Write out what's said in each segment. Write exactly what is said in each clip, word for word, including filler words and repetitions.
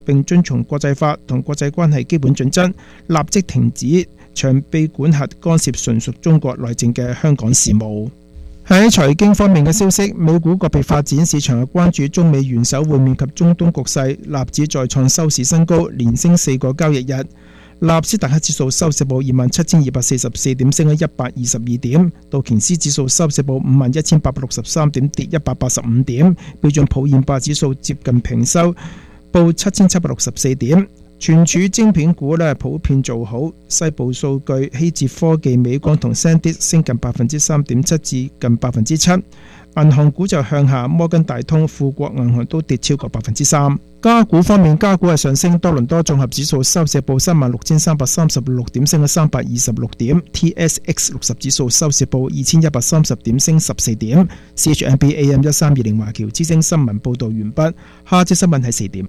並遵從國際法同國際關係基本準則，立即停止長臂管轄干涉純屬中國內政嘅香港事務。喺財經方面嘅消息，美股個別發展，市場嘅關注中美元首會面及中東局勢，納指再創收市新高，連升四個交易日。納斯達克指數收市報二萬七千二百四十四點，升咗一百二十二點；道瓊斯指數收市報五萬一千八百六十三點，跌一百八十五點；標準普爾五百指數接近平收，報七千七百六十四點。存儲晶片股咧普遍做好，西部數據、希捷科技、美光同 SanDisk 升近百分之三點七至近百分之七。銀行股就向下，摩根大通、富國銀行都跌超過百分之三。加股方面，加股係上升，多倫多綜合指數收市報三萬六千三百三十六點，升咗三百二十六點 ；T S X 六十指數收市報二千一百三十點，升十四點。C H M B A M 一三二零華僑之聲新聞報道完畢，下節新聞係四點。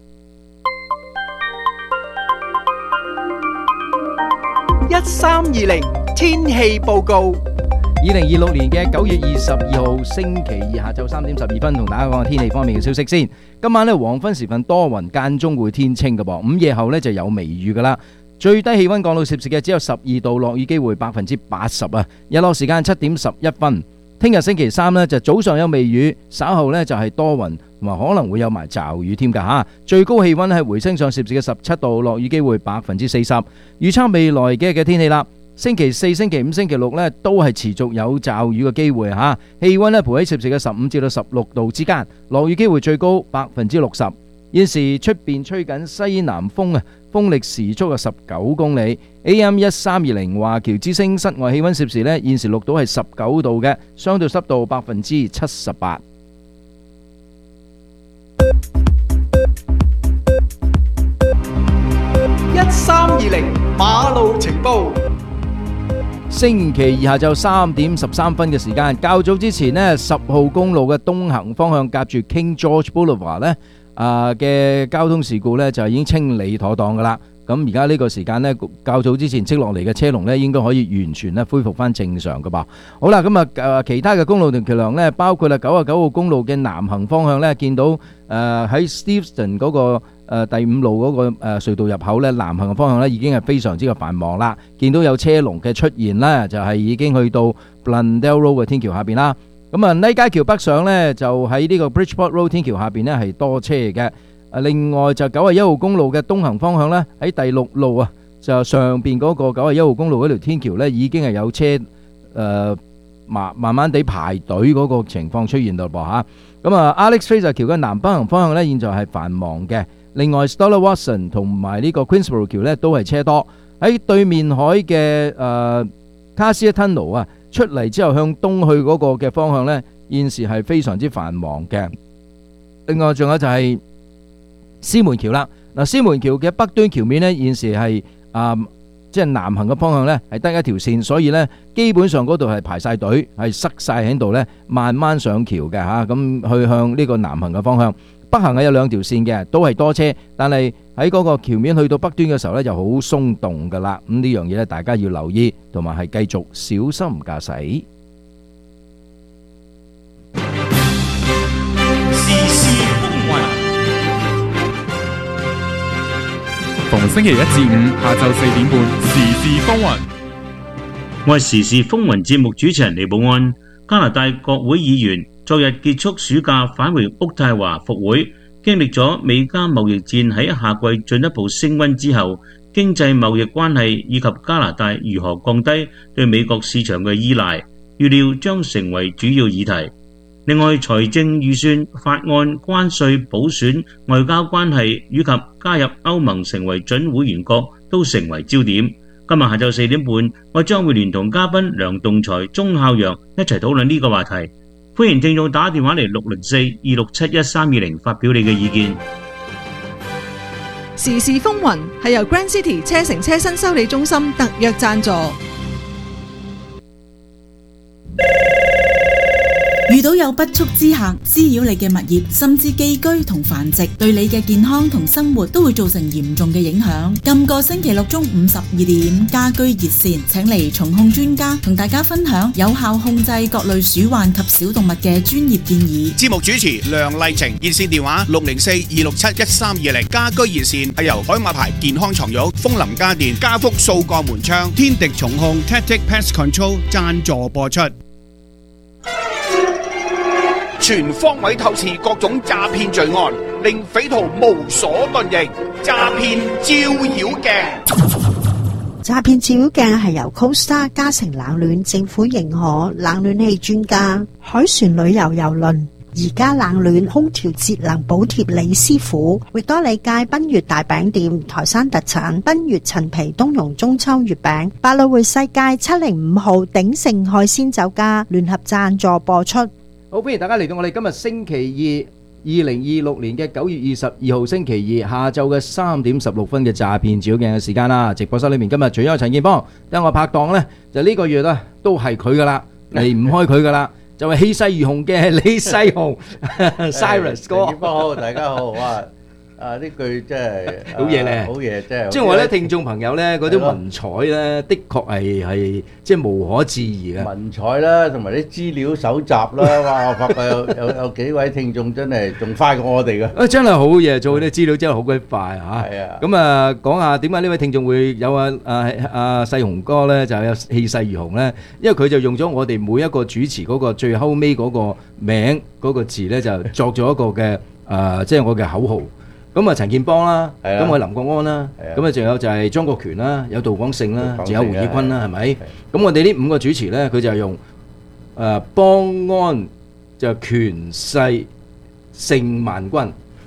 一三二零天氣報告。 二零二六年嘅九月二十二號星期二下晝三點十二分，同大家講下天氣方面嘅消息先。今晚呢，黃昏時分多雲，間中會天清嘅噃。午夜後呢就有微雨噶啦。最低氣溫降到攝氏嘅只有十二度，落雨機會百分之八十啊。日落時間七點十一分。聽日星期三呢，就早上有微雨，稍後呢就係多雲，同埋可能會有埋驟雨添噶吓。最高氣溫係回升上攝氏嘅十七度，落雨機會百分之四十。預測未來幾日嘅天氣啦。星期四、星期五、星期六呢都係持續有驟雨嘅機會吓，氣溫呢徘喺攝氏嘅十五至到十六度之間，落雨機會最高百分之六十。現時出邊吹緊西南風啊，風力時速係十九公里。A M 一三二零華僑之聲室外氣溫攝氏呢現時錄到係十九度嘅，相對濕度百分之七十八。 一三二零馬路情報。 星期二下晝三點十三分嘅時間，較早之前呢，十號公路嘅東行方向夾住 King George Boulevard 呢啊嘅交通事故呢就已經清理妥當噶啦。咁而家呢個時間呢，較早之前積落嚟嘅車龍呢，應該可以完全呢恢復翻正常噶噃。好啦，咁啊誒其他嘅公路同橋梁呢，包括啦九十九號公路嘅南行方向呢，見到誒喺 Steveston 嗰個。誒第五路嗰個誒隧道入口咧，南行嘅方向咧已經係非常之嘅繁忙啦，見到有車龍嘅出現啦，就係已經去到 Blundell Road 嘅天橋下邊啦。咁啊，尼街橋北上咧，就喺呢個 Bridgeport Road 天橋下邊咧係多車嘅。啊，另外就九十一號公路嘅東行方向咧，喺第六路啊，就上邊嗰個九十一號公路嗰條天橋咧已經係有車誒慢慢慢地排隊嗰個情況出現到噃嚇。咁啊 ，Alex Fraser 橋嘅南北行方向咧，現在係繁忙嘅。另外 Stoller Watson 同埋呢個 Queensborough 橋咧都係車多。喺對面海嘅誒 Cassia Tunnel 啊，出嚟之後向東去嗰個嘅方向咧，現時係非常之繁忙嘅。另外仲有就係獅門橋啦。嗱，獅門橋嘅北端橋面咧，現時係啊即係南行嘅方向咧係得一條線，所以咧基本上嗰度係排晒隊，係塞晒喺度咧，慢慢上橋嘅嚇。咁去向呢個南行嘅方向。北行係有兩條線嘅，都係多車，但係喺嗰個橋面去到北端嘅時候呢，就好鬆動噶啦。咁呢樣嘢呢，大家要留意，同埋係繼續小心駕駛。 時事風雲，逢星期一至五下晝四點半，時事風雲。 我係時事風雲節目主持人李寶安。加拿大國會議員昨日結束暑假返回渥太華復會，經歷咗美加貿易戰喺夏季進一步升溫之後，經濟貿易關係以及加拿大如何降低對美國市場嘅依賴，預料將成為主要議題。另外，財政預算法案、關稅、補選、外交關係以及加入歐盟成為準會員國都成為焦點。今日下晝四點半，我將會聯同嘉賓梁棟才、鐘孝陽一齊討論呢個話題。歡迎聽眾打電話嚟六零四二六七一三二零發表你嘅意見。 時事風雲係由 Grand City 車城車新修理中心特約贊助。 遇到有有不速之客滋擾你嘅物業，甚至寄居同繁殖，對你嘅健康同生活都會造成嚴重嘅影響。今個星期六中午十二點，家居熱線請嚟蟲控專家同大家分享有效控制各類鼠患及小動物嘅專業建議。 節目主持梁麗晴，熱線電話六零四二六七一三二零。家居熱線係由海馬牌健康床褥、風林家電、家福掃鋼門窗、天敵蟲控 Tactic Pest Control 贊助播出。全方位透視各種詐騙罪案，令匪徒無所遁形。詐騙照妖鏡。 詐騙照妖鏡係由 Costa 嘉誠冷暖政府認可冷暖氣專家海船旅遊郵輪而家冷暖空調節能補貼李師傅，域多利街賓悅大餅店台山特產賓悅陳皮冬蓉中秋月餅，百老匯世界七零五號鼎盛海鮮酒家聯合贊助播出。 好，歡迎大家嚟到我哋今日星期二二零二六年嘅九月二十二號星期二下晝嘅三點十六分嘅詐騙照妖鏡嘅時間啦。直播室裏面今日除咗陳建邦，有我拍檔呢，就呢個月呢都係佢噶啦，離唔開佢噶啦。就係氣勢如虹嘅李世雄 Cyrus 哥， 陳建邦好，大家好，哇！啊呢句真係好嘢咧， 好嘢真係。 即係我咧，聽眾朋友咧，嗰啲文采咧，的確係係即係無可置疑嘅。 文采啦，同埋啲資料搜集啦，哇！我發覺有有有幾位聽眾真係仲快過我哋嘅。 啊，真係好嘢，做啲資料真係好鬼快嚇。 係啊。 咁啊，講下點解呢位聽眾會有啊啊啊世雄哥咧，就有氣勢如虹咧？因為佢就用咗我哋每一個主持嗰個最後尾嗰個名嗰個字咧，就作咗一個嘅誒，即係我嘅口號。咁啊，陳建邦啦，咁我林國安啦，咁啊，仲有就係張國權啦，有杜廣勝啦，仲有胡以坤啦，係咪？咁我哋呢五個主持咧，佢就用誒邦安就權勢勝萬軍。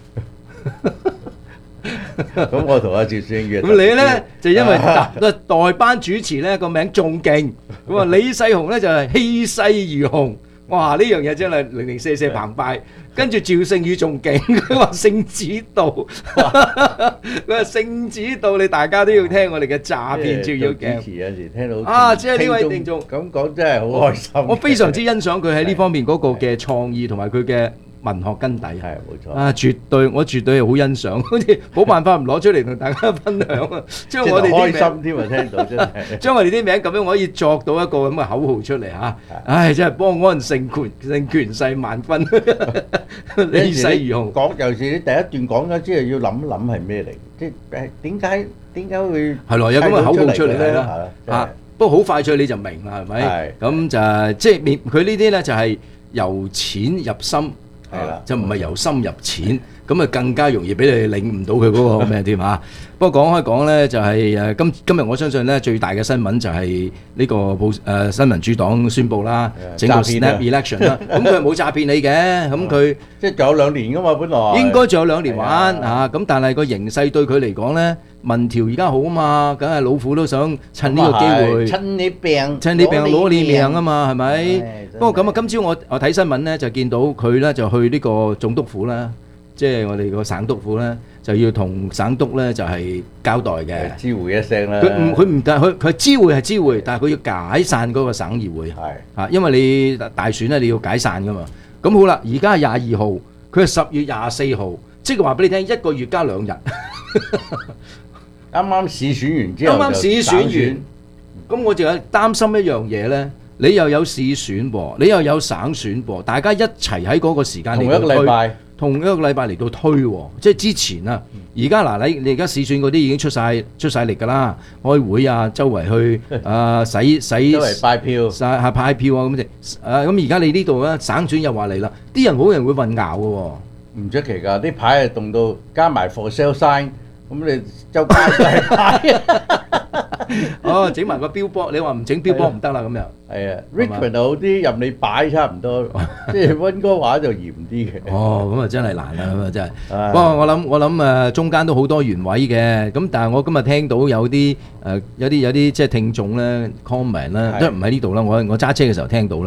咁我同阿趙勝月， 咁你咧就因為代班主持咧個名仲勁，咁啊李世雄咧就係氣勢如虹。哇！呢樣嘢真係零零舍舍澎湃，跟住趙勝宇仲勁，佢話聖旨到，佢話聖旨到，你大家都要聽我哋嘅詐騙照妖鏡。 主持有時聽到啊，即係呢位聽眾咁講真係好開心。 我非常之欣賞佢喺呢方面嗰個嘅創意同埋佢嘅文學根底。 係冇錯。 啊，絕對我絕對係好欣賞，好似冇辦法唔攞出嚟同大家分享啊！將我哋啲名開心添啊，聽到真係。 將我哋啲名咁樣可以作到一個咁嘅口號出嚟嚇，唉！真係邦安勝權勝權勢萬軍，氣勢如虹。 講尤其是你第一段講咗之後，要諗一諗係咩嚟？即係點解點解會係咯？有咁嘅口號出嚟咧嚇，不過好快脆你就明啦，係咪？咁就即係面佢呢啲咧就係由淺入深。係啦，就唔係由深入淺，咁啊更加容易俾你領悟到佢嗰個咩添嚇。不過講開講咧，就係誒今今日我相信咧最大嘅新聞就係呢個報誒新民主黨宣布啦，整個 snap election 啦。咁佢係冇詐騙你嘅，咁佢即係仲有兩年噶嘛，本來應該仲有兩年玩嚇。咁但係個形勢對佢嚟講咧，民調而家好啊嘛，梗係老虎都想趁呢個機會， 趁你病， 趁你病攞你命啊嘛，係咪？不過咁啊，今朝我我睇新聞咧就見到佢咧就去呢個總督府啦，即係我哋個省督府咧。就要同省督咧就係交代嘅， 知會一聲啦。 佢唔佢唔但佢佢知會係知會，但係佢要解散嗰個省議會。係啊，因為你大選咧你要解散噶嘛。咁好啦，而家係廿二號，佢係十月廿四號，即係話俾你聽，一個月加兩日。 啱啱市選完之後， 啱啱市選完，咁我就係擔心一樣嘢咧。你又有市選噃，你又有省選噃，大家一齊喺嗰個時間同一個禮拜。 同一個禮拜嚟到推喎，即係之前啊，而家嗱你你而家市選嗰啲已經出晒出曬力㗎啦，開會啊，周圍去啊洗洗， 周圍派票， 係派票啊咁嘅，啊咁而家你呢度咧省選又話嚟啦，啲人好人會混淆嘅喎， 唔出奇㗎，啲牌係動到加埋 for sale sign，咁你周街都係牌。 哦，整埋個標波，你話唔整標波唔得啦咁樣。 係啊 Richmond 好啲，任你擺差唔多，即係溫哥華就嚴啲嘅。 哦，咁啊真係難啦，咁啊真係。不過我諗我諗誒，中間都好多原位嘅。咁但係我今日聽到有啲誒，有啲有啲即係聽眾咧 comment 啦，即係唔喺呢度啦。我我揸車嘅時候聽到啦。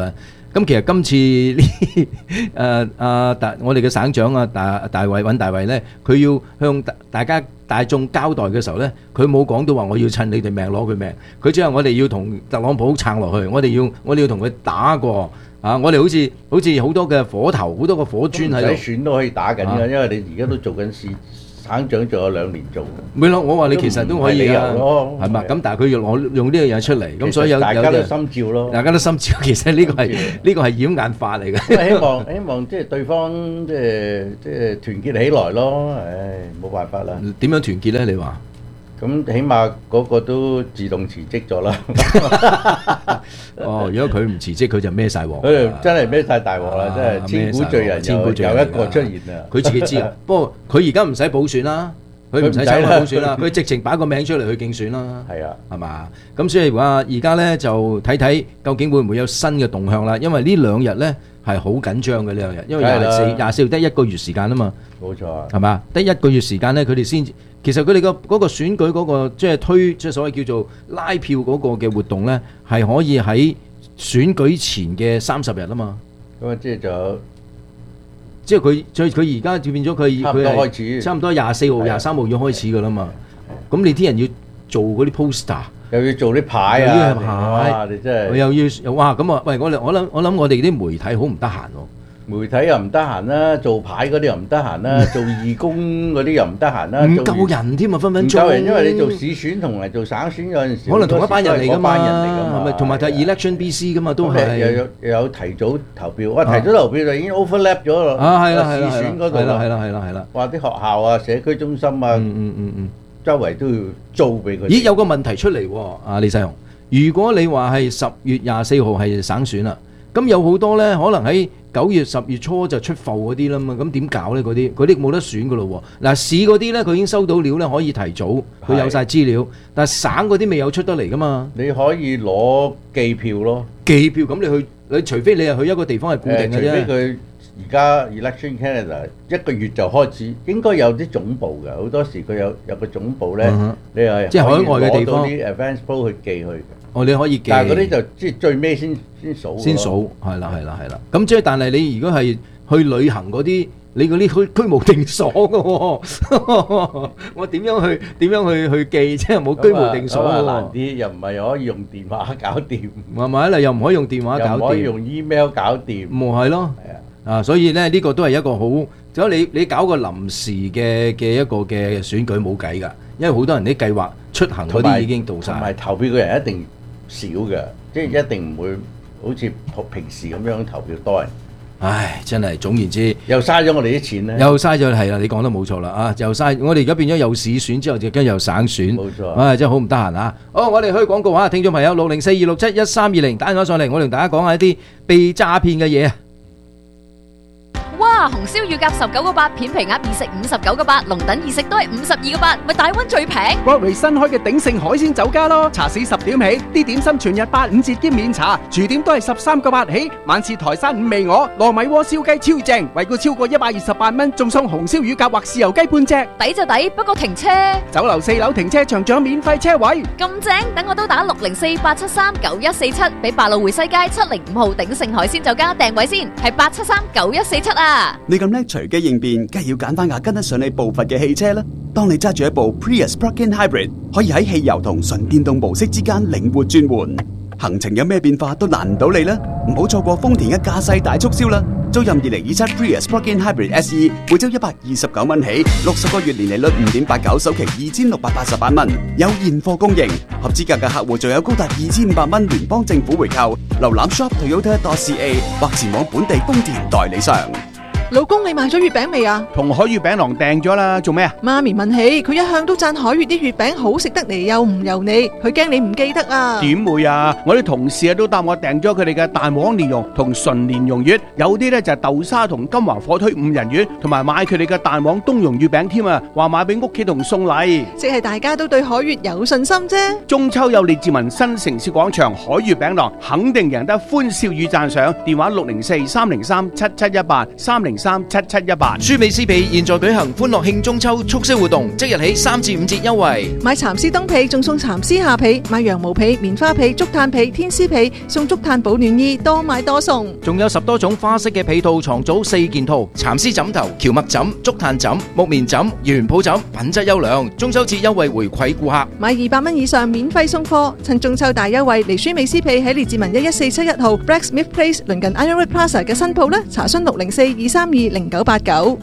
咁其實今次呢誒啊大我哋嘅省長啊大大衛尹大衛咧，佢要向大大家大眾交代嘅時候咧，佢冇講到話我要趁你哋命攞佢命，佢只係我哋要同特朗普撐落去，我哋要我哋要同佢打過啊！我哋好似好似好多嘅火頭，好多個火磚喺度。 唔使選都可以打緊㗎，因為你而家都做緊市省長，仲有兩年做。 咪咯，我話你其實都可以啊，係嘛？咁但係佢要攞用呢樣嘢出嚟，咁所以有大家都心照咯。 大家都心照，其實呢個係呢個係掩眼法嚟嘅。 希望希望即係對方即係即係團結起來咯。唉，冇辦法啦。 點樣團結咧？你話？ 咁起碼嗰個都自動辭職咗啦。 哦，如果佢唔辭職，佢就孭晒鑊。 佢真係孭晒大鑊啦，真係千古罪人又有一個出現啦。 佢自己知啊，不過佢而家唔使補選啦，佢唔使參加補選啦，佢直情擺個名出嚟去競選啦。係啊，係嘛？咁所以話而家咧就睇睇究竟會唔會有新嘅動向啦。因為呢兩日咧係好緊張嘅呢兩日，因為廿四廿四號得一個月時間啊嘛。冇錯，係嘛？得一個月時間咧，佢哋先。其實佢哋個嗰個選舉嗰個即係推即係所謂叫做拉票嗰個嘅活動咧，係可以喺選舉前嘅三十日啊嘛。 咁啊，即係就即係佢，所以佢而家就變咗佢差唔多開始， 差唔多廿四號、廿三號要開始噶啦嘛。咁你啲人要做嗰啲 poster， 又要做啲牌啊，哇！你真係又要哇咁啊！喂，我哋我諗我諗我哋啲媒體好唔得閒喎。 媒體又唔得閒啦，做牌嗰啲又唔得閒啦，做義工嗰啲又唔得閒啦， 唔夠人添啊，分分鐘。 唔夠人，因為你做市選同埋做省選有陣時， 可能同一班人嚟㗎嘛， 班人嚟㗎嘛， 係咪？同埋就係 election B C 㗎嘛，都係。 又有又有提早投票，哇！提早投票就已經 overlap 咗啦。 啊，係啦，係啦， 市選嗰度係啦，係啦，係啦，係啦。 話啲學校啊、社區中心啊， 嗯嗯嗯嗯， 周圍都要租俾佢。 咦，有個問題出嚟喎，啊李世雄，如果你話係十月廿四號係省選啦，咁有好多咧，可能喺九月、十月初就出埠嗰啲啦嘛，咁點搞咧？嗰啲嗰啲冇得選噶咯喎。嗱，市嗰啲咧，佢已經收到料咧，可以提早，佢有晒資料。但係省嗰啲未有出得嚟噶嘛。 你可以攞機票咯， 機票咁你去，你除非你係去一個地方係固定嘅啫。 除非佢而家 Election Canada 一個月就開始，應該有啲總部嘅，好多時佢有有個總部咧，你係即係海外嘅地方， 啲 advance poll 去寄去嘅。 哦，你可以寄， 但係嗰啲就即係最尾先先數。 先數，係啦，係啦，係啦。咁即係，但係你如果係去旅行嗰啲，你嗰啲居居無定所嘅喎，我點樣去點樣去去寄？即係冇居無定所嘅喎。 難啲，又唔係可以用電話搞掂。 係咪咧？又唔可以用電話搞掂， 又唔可以用 email 搞掂。 咪係咯。係啊。啊，所以咧呢個都係一個好，如果你你搞個臨時嘅嘅一個嘅選舉冇計㗎，因為好多人啲計劃出行嗰啲已經到晒， 同埋投票嘅人一定少嘅，即係一定唔會好似平時咁樣投票多人。 唉，真係總言之， 又嘥咗我哋啲錢咧。 又嘥咗係啦，你講得冇錯啦啊！又嘥，我哋而家變咗有市選之後，就跟又省選。冇錯。唉，真係好唔得閒啊！好，我哋去廣告啊，聽眾朋友六零四二六七一三二零打電話上嚟，我同大家講下一啲被詐騙嘅嘢啊！ 哇！紅燒乳鴿十九個八，片皮鴨二食五十九個八，龍躉二食都係五十二個八，咪大溫最平。 Broadway 新開嘅鼎盛海鮮酒家咯，茶市十點起，啲點心全日八五折兼免茶，廚點都係十三個八起。晚市台山五味鵝、糯米鍋燒雞超正，惠顧超過一百二十八蚊，仲送紅燒乳鴿或豉油雞半隻。 抵就抵，不過停車。 酒樓四樓停車場仲有免費車位。 咁正，等我都打六零四八七三九一四七，俾百老匯西街七零五號鼎盛海鮮酒家訂位先，係八七三九一四七啊！ 你咁叻隨機應變，梗係要揀翻架跟得上你步伐嘅汽車啦。當你揸住一部 Prius Plug-in Hybrid， 可以喺汽油同純電動模式之間靈活轉換，行程有咩變化都難唔到你啦。唔好錯過豐田嘅駕駛大促銷啦！租任二零二七 Prius Plug-in Hybrid S E， 每周一百二十九蚊起，六十個月年利率五點八九，首期二千六百八十八蚊，有現貨供應。合資格嘅客戶仲有高達二千五百蚊聯邦政府回扣。瀏覽 shop toyota dot c a 或前往本地豐田代理商。 老公，你買咗月餅未啊？ 同海月餅郎訂咗啦，做咩啊？ 媽咪問起，佢一向都讚海月啲月餅好食得嚟又唔油膩，佢驚你唔記得啊。 點會啊？我啲同事啊都答我訂咗佢哋嘅蛋黃蓮蓉同純蓮蓉月，有啲咧就係豆沙同金華火腿五仁月，同埋買佢哋嘅蛋黃冬蓉月餅添啊！話買俾屋企同送禮， 即係大家都對海月有信心啫。 中秋有列治文新城市廣場海月餅郎肯定贏得歡笑與讚賞。電話六零四三零三七七一八三零。 三七七一八。 舒美斯被現在舉行歡樂慶中秋促銷活動，即日起三至五折優惠。 買蠶絲冬被仲送蠶絲夏被，買羊毛被、棉花被、竹炭被、天絲被送竹炭保暖衣，多買多送。 仲有十多種花式嘅被套床組四件套，蠶絲枕頭、蕎麥枕、竹炭枕、木棉枕、原抱枕，品質優良。中秋節優惠回饋顧客， 買二百蚊以上免費送貨。趁中秋大優惠，嚟舒美斯被喺列治文一一四七一號 Blacksmith Place 鄰近 Ironwood Plaza 嘅新鋪呢，查詢六零四二三二零九八九。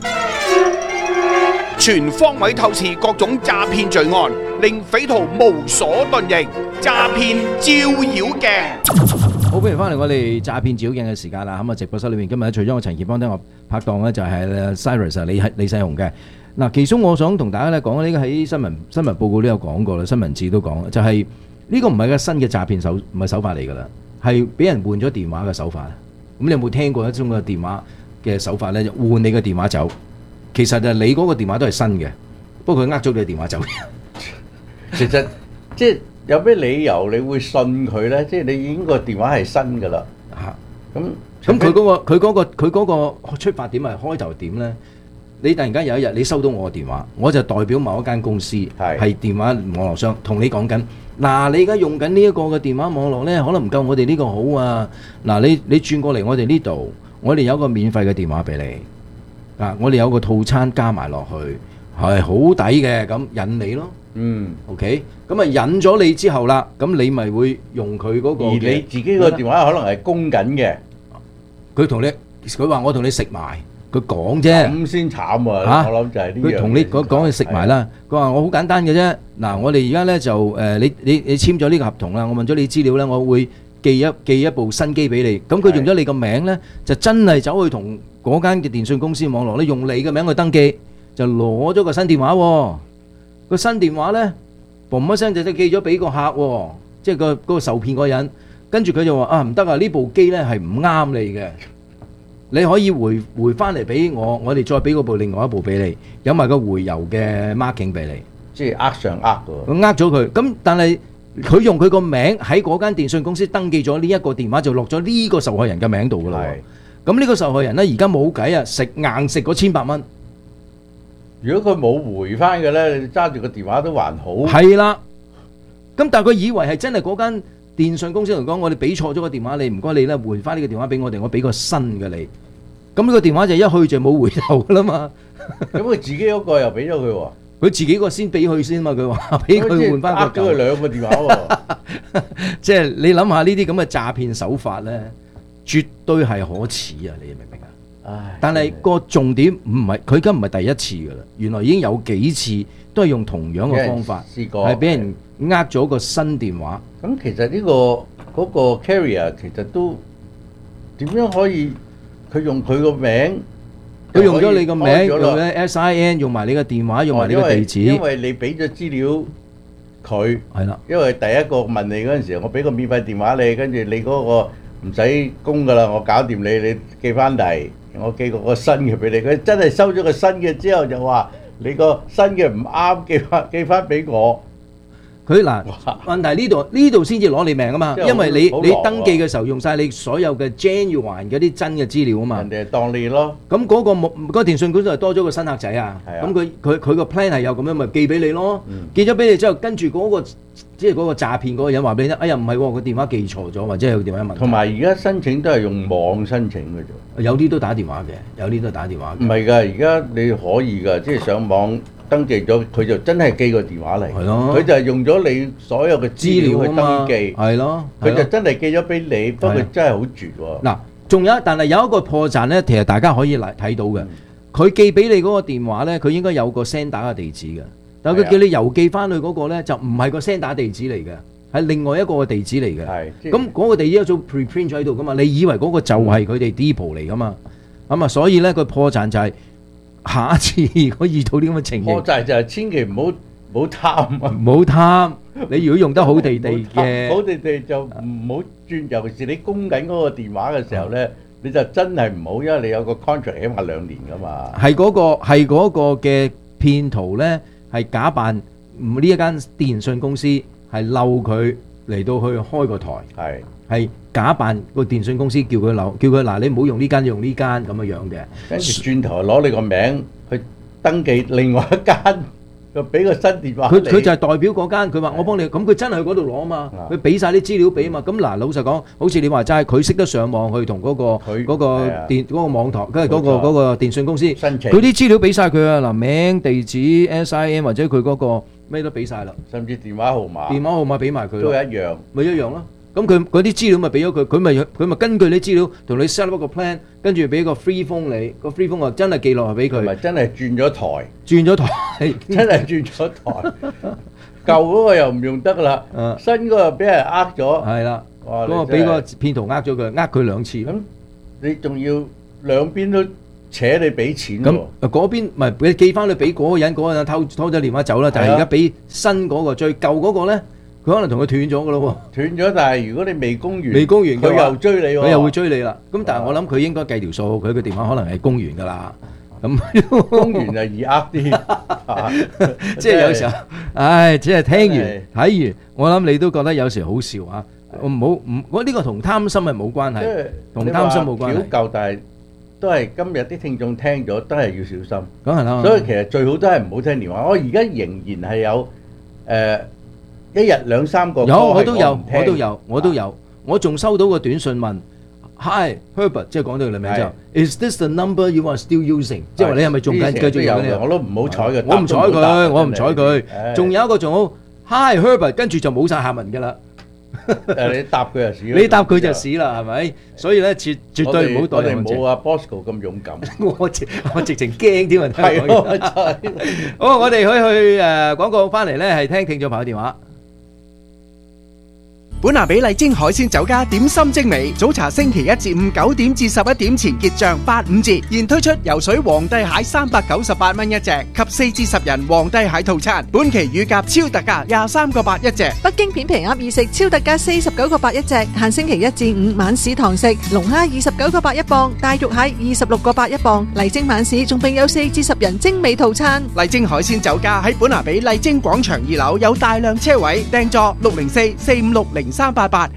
全方位透視各種詐騙罪案，令匪徒無所遁形。詐騙照妖鏡。 好，歡迎翻嚟我哋詐騙照妖鏡嘅時間啦。咁啊，直播室裏面今日除咗我陳傑邦聽我拍檔咧，就係 Cyrus 啊，李李世雄嘅。嗱，其中我想同大家咧講呢個喺新聞新聞報告都有講過啦，新聞紙都講，就係呢個唔係個新嘅詐騙手唔係手法嚟㗎啦，係俾人換咗電話嘅手法。咁你有冇聽過一種嘅電話嘅手法咧？就換你嘅電話走，其實就你嗰個電話都係新嘅，不過佢呃咗你嘅電話走。 其實即係有咩理由你會信佢咧？即係你已經個電話係新㗎啦。 嚇， 咁咁佢嗰個佢嗰個佢嗰個出發點係開頭點咧？你突然間有一日你收到我嘅電話，我就代表某一間公司係電話網絡商，同你講緊嗱，你而家用緊呢一個嘅電話網絡咧，可能唔夠我哋呢個好啊！嗱，你你轉過嚟我哋呢度，我哋有個免費嘅電話俾你啊！我哋有個套餐加埋落去，係好抵嘅，咁引你咯。嗯 ，OK，咁啊引咗你之後啦，咁你咪會用佢嗰個。而你自己個電話可能係供緊嘅， 佢同你佢話我同你食埋。佢講啫， 咁先慘啊！我諗就係呢樣。 佢同你講講，你食埋啦。佢話我好簡單嘅啫。嗱，我哋而家咧就誒，你你你簽咗呢個合同啦，我問咗你資料咧，我會寄一寄一部新機俾你。咁佢用咗你個名咧，就真係走去同嗰間嘅電訊公司網絡咧，用你嘅名去登記，就攞咗個新電話喎。個新電話咧，嘣一聲就即係寄咗俾個客喎，即係個嗰個受騙嗰人。跟住佢就話啊，唔得啊，呢部機咧係唔啱你嘅。你可以回回翻嚟俾我，我哋再俾嗰部另外一部俾你，有埋個回郵嘅 marking 俾你， 即係呃上呃㗎。 咁呃咗佢，咁但係佢用佢個名喺嗰間電訊公司登記咗呢一個電話，就落咗呢個受害人嘅名度㗎啦。咁呢個受害人咧，而家冇計啊，食硬食嗰千百蚊。 如果佢冇回翻嘅咧，你揸住個電話都還好。 係啦，咁但係佢以為係真係嗰間電訊公司嚟講，我哋俾錯咗個電話你，唔該你咧回翻呢個電話俾我哋，我俾個新嘅你。咁呢個電話就一去就冇回頭噶啦嘛。 咁佢自己嗰個又俾咗佢喎， 佢自己個先俾佢先嘛。佢話俾佢換翻個舊。呃咗佢兩個電話喎。即係你諗下呢啲咁嘅詐騙手法咧，絕對係可恥啊！你明唔明啊？唉。但係個重點唔係佢而家唔係第一次噶啦，原來已經有幾次都係用同樣嘅方法， 試過係俾人呃咗個新電話。 咁其實呢個嗰個 carrier 其實都點樣可以？佢用佢個名， 佢用咗你個名，用咗 S I N， 用埋你個電話，用埋你個地址。 因為你俾咗資料佢，係啦。因為第一個問你嗰陣時，我俾個免費電話你，跟住你嗰個唔使供噶啦，我搞掂你，你寄翻嚟，我寄個個新嘅俾你。佢真係收咗個新嘅之後就話你個新嘅唔啱，寄翻寄翻俾我。 佢嗱問題呢度呢度先至攞你命啊嘛，因為你你登記嘅時候用曬你所有嘅 genuine 嗰啲真嘅資料啊嘛， 人哋係當你咯。咁嗰個木嗰個電訊公司係多咗個新客仔啊，咁佢佢佢個 plan 係有咁樣，咪寄俾你咯，寄咗俾你之後，跟住嗰個即係嗰個詐騙嗰個人話俾你聽，哎呀唔係喎，個電話記錯咗，或者有電話問題。 同埋而家申請都係用網申請嘅啫， 有啲都打電話嘅，有啲都打電話。 唔係㗎，而家你可以㗎，即係上網。登記咗，佢就真係寄個電話嚟，佢就係用咗你所有嘅資料去登記，係咯，佢就真係寄咗俾你，不過真係好絕喎。 嗱，仲有，但係有一個破綻咧，其實大家可以嚟睇到嘅，佢寄俾你嗰個電話咧，佢應該有個 sender 嘅地址嘅，但係佢叫你郵寄翻去嗰個咧，就唔係個 sender 地址嚟嘅，係另外一個嘅地址嚟嘅。係，咁嗰個地址有做 preprint 咗喺度噶嘛，你以為嗰個就係佢哋 depot 嚟噶嘛？咁啊，所以咧個破綻就係。下一次如果遇到啲咁嘅情形， 破綻就係千祈唔好唔好貪啊！ 唔好貪，你如果用得好地地嘅， 好地地就唔好轉。尤其是你供緊嗰個電話嘅時候咧，你就真係唔好，因為你有個 contract 起碼兩年噶嘛。 係嗰個係嗰個嘅騙徒咧，係假扮唔呢一間電訊公司，係漏佢嚟到去開個台，係係假扮個電信公司叫佢留，叫佢嗱你唔好用呢間，用呢間咁樣樣嘅。 跟住轉頭攞你個名去登記另外一間，就俾個新電話你。 佢佢就係代表嗰間，佢話我幫你，咁佢真係去嗰度攞啊嘛，佢俾曬啲資料俾啊嘛。咁嗱，老實講，好似你話齋，佢識得上網去同嗰個嗰個電嗰個網台，跟住嗰個嗰個電信公司，佢啲資料俾曬佢啊，嗱名、地址、S I M 或者佢嗰個咩都俾曬啦， 甚至電話號碼， 電話號碼俾埋佢， 都係一樣， 咪一樣咯。咁佢嗰啲資料咪俾咗佢，佢咪佢咪根據啲資料同你 set up 個 plan，跟住俾個 free phone 你，個 free phone 啊真係寄落去俾佢， 咪真係轉咗台， 轉咗台， 真係轉咗台，舊嗰個又唔用得啦，新嗰個俾人呃咗， 係啦，嗰個俾個騙徒呃咗佢，呃佢兩次， 咁你仲要兩邊都扯你俾錢喎， 咁嗰邊唔係俾寄翻去俾嗰個人，嗰個人偷偷咗電話走啦，但係而家俾新嗰個最舊嗰個咧。佢可能同佢斷咗噶咯喎， 斷咗，但係如果你未供完， 未供完嘅話， 佢又追你喎， 佢又會追你啦。咁但係我諗佢應該計條數，佢個電話可能係供完噶啦。咁供完就易呃啲， 即係有時候，唉，即係聽完睇完，我諗你都覺得有時好笑啊！我唔好唔，我呢個同貪心係冇關係，同貪心冇關係。 表舊，但係都係今日啲聽眾聽咗，都係要小心。 梗係啦。 所以其實最好都係唔好聽電話。我而家仍然係有誒。一日兩三個， 有我都有，我都有，我都有，我仲收到個短信問 ，Hi Herbert， 即係講到你名之後 ，Is this the number you are still using？ 即係話你係咪仲緊繼續用嘅？ 我都唔好睬佢， 我唔睬佢，我唔睬佢。仲有一個仲好 ，Hi Herbert， 跟住就冇晒下文㗎啦。 誒，你答佢就屎， 你答佢就屎啦，係咪？所以咧，絕絕對唔好代入。 我哋冇阿 Bosco 咁勇敢， 我直我直情驚添啊！ 係咯， 好，我哋可以去誒廣告翻嚟咧，係聽聽眾朋友電話。 本拿比麗晶海鮮酒家點心精美，早茶星期一至五九點至十一點前結賬八五折，現推出游水皇帝蟹三百九十八蚊一隻及四至十人皇帝蟹套餐，本期乳鴿超特價廿三個八一隻。 北京片皮鴨意食超特價四十九個八一隻，限星期一至五晚市堂食，龍蝦二十九個八一磅，大肉蟹二十六個八一磅。麗晶晚市仲備有四至十人精美套餐。 麗晶海鮮酒家喺本拿比麗晶廣場二樓有大量車位，訂座六零四四五六零三八八。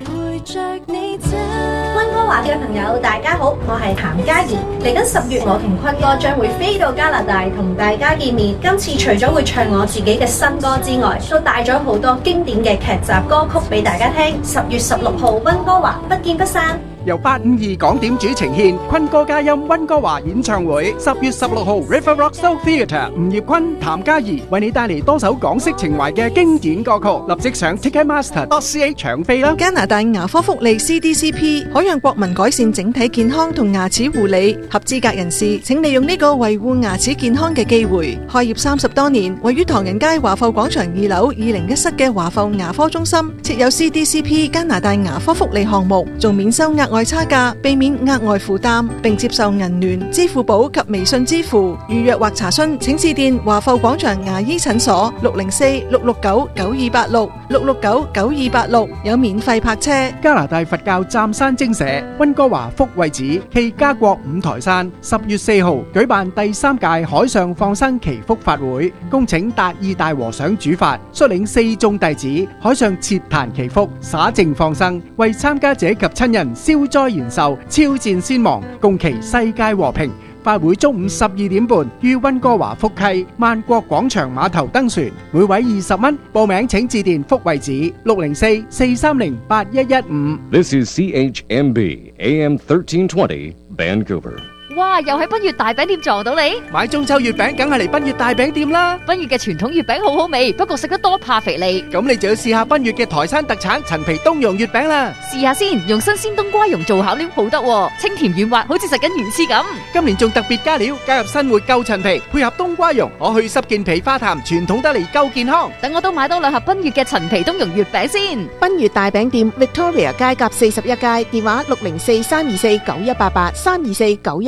溫哥華嘅朋友大家好，我係譚嘉怡。嚟緊十月，我同坤哥將會飛到加拿大同大家見面。今次除咗會唱我自己嘅新歌之外，都帶咗好多經典嘅劇集歌曲俾大家聽。十月十六號溫哥華不見不散。 由八五二港點主呈獻坤哥嘉音溫哥華演唱會，十月十六號 River Rock Soul Theatre， 吳業坤、譚嘉怡為你帶嚟多首港式情懷嘅經典歌曲，立即上 Ticketmaster dot C A 搶飛啦！ 加拿大牙科福利 C D C P 可讓國民改善整體健康同牙齒護理，合資格人士請利用呢個維護牙齒健康嘅機會。開業三十多年，位於唐人街華埠廣場二樓二零一室嘅華埠牙科中心設有 C D C P 加拿大牙科福利項目，仲免收額外差價，避免額外負擔，並接受銀聯、支付寶及微信支付。預約或查詢請致電華埠廣場牙醫診所六零四六六九九二八六六六九九二八六，有免費泊車。 加拿大佛教湛山精舍溫哥華福慧寺暨加國五台山十月四號舉辦第三屆海上放生祈福法會，恭請達義大和尚主法，率領四眾弟子海上設壇祈福，灑淨放生，為參加者及親人消災延壽、超戰先亡，共祈世界和平。法會中午十二點半於溫哥華福溪萬國廣場碼頭登船，每位二十蚊。報名請致電福慧寺六零四四三零八一一五。 This is C H M B A M thirteen twenty Vancouver。 哇！又喺賓悅大餅店撞到你， 買中秋月餅梗係嚟賓悅大餅店啦！ 賓悅嘅傳統月餅好好味，不過食得多怕肥膩。 咁你就要試下賓悅嘅台山特產陳皮冬蓉月餅啦！ 試下先，用新鮮冬瓜蓉做餡料好得喎，清甜軟滑，好似食緊魚翅咁。 今年仲特別加料，加入新活夠陳皮，配合冬瓜蓉，可去濕健脾化痰，傳統得嚟夠健康。 等我都買多兩盒賓悅嘅陳皮冬蓉月餅先。 賓悅大餅店 Victoria 街甲四十一街，電話六零四三二四九一八八三二四九一八。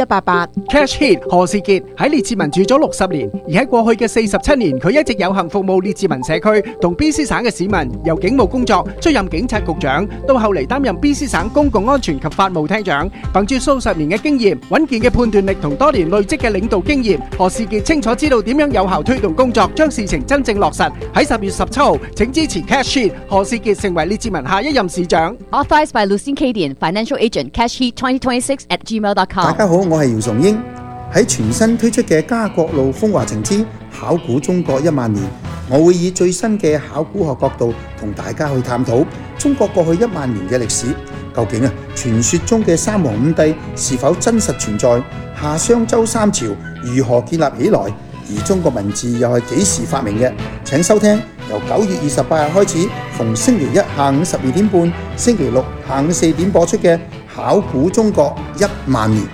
八八。 Cash Hit 何士傑喺列治文住咗六十年，而喺過去嘅四十七年，佢一直有幸服務列治文社區同 B C 省嘅市民，由警務工作出任警察局長，到後嚟擔任 B C 省公共安全及法務廳長。憑住數十年嘅經驗、穩健嘅判斷力同多年累積嘅領導經驗，何士傑清楚知道點樣有效推動工作，將事情真正落實。喺十月十七號，請支持 Cash Hit 何士傑成為列治文下一任市長。 Authorized by Lucien Cadian, Financial Agent, Cash Heat twenty twenty-six at gmail dot com。 大家好，我係姚崇英。喺全新推出嘅家國路風華情之考古中國一萬年，我會以最新嘅考古學角度同大家去探討中國過去一萬年嘅歷史。究竟啊，傳說中嘅三皇五帝是否真實存在？夏商周三朝如何建立起來？而中國文字又係幾時發明嘅？請收聽由九月二十八日開始，逢星期一下午十二點半、星期六下午四點播出嘅《考古中國一萬年》。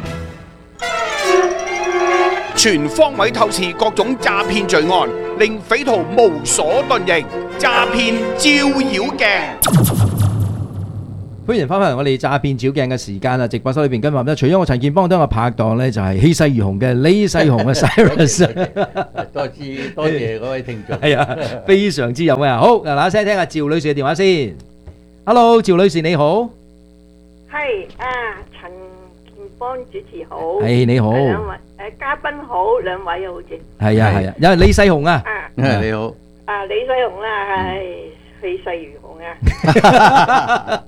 全方位透視各種詐騙罪案，令匪徒無所遁形。詐騙照妖鏡。 歡迎翻返嚟我哋詐騙照鏡嘅時間啊！直播室裏邊今日咧，除咗我陳建邦，都有個拍檔咧，就係氣勢如虹嘅李世雄嘅 Cyrus。 多謝多謝嗰位聽眾。 係啊，非常之有啊！好嗱，嗱聲聽下趙女士嘅電話先。Hello，趙女士你好。 係啊，陳建邦主持好。 係你好。 兩位誒嘉賓好，兩位好似。 係啊係啊，因為李世雄啊。 係你好。 啊李世雄啦，係氣勢如虹啊。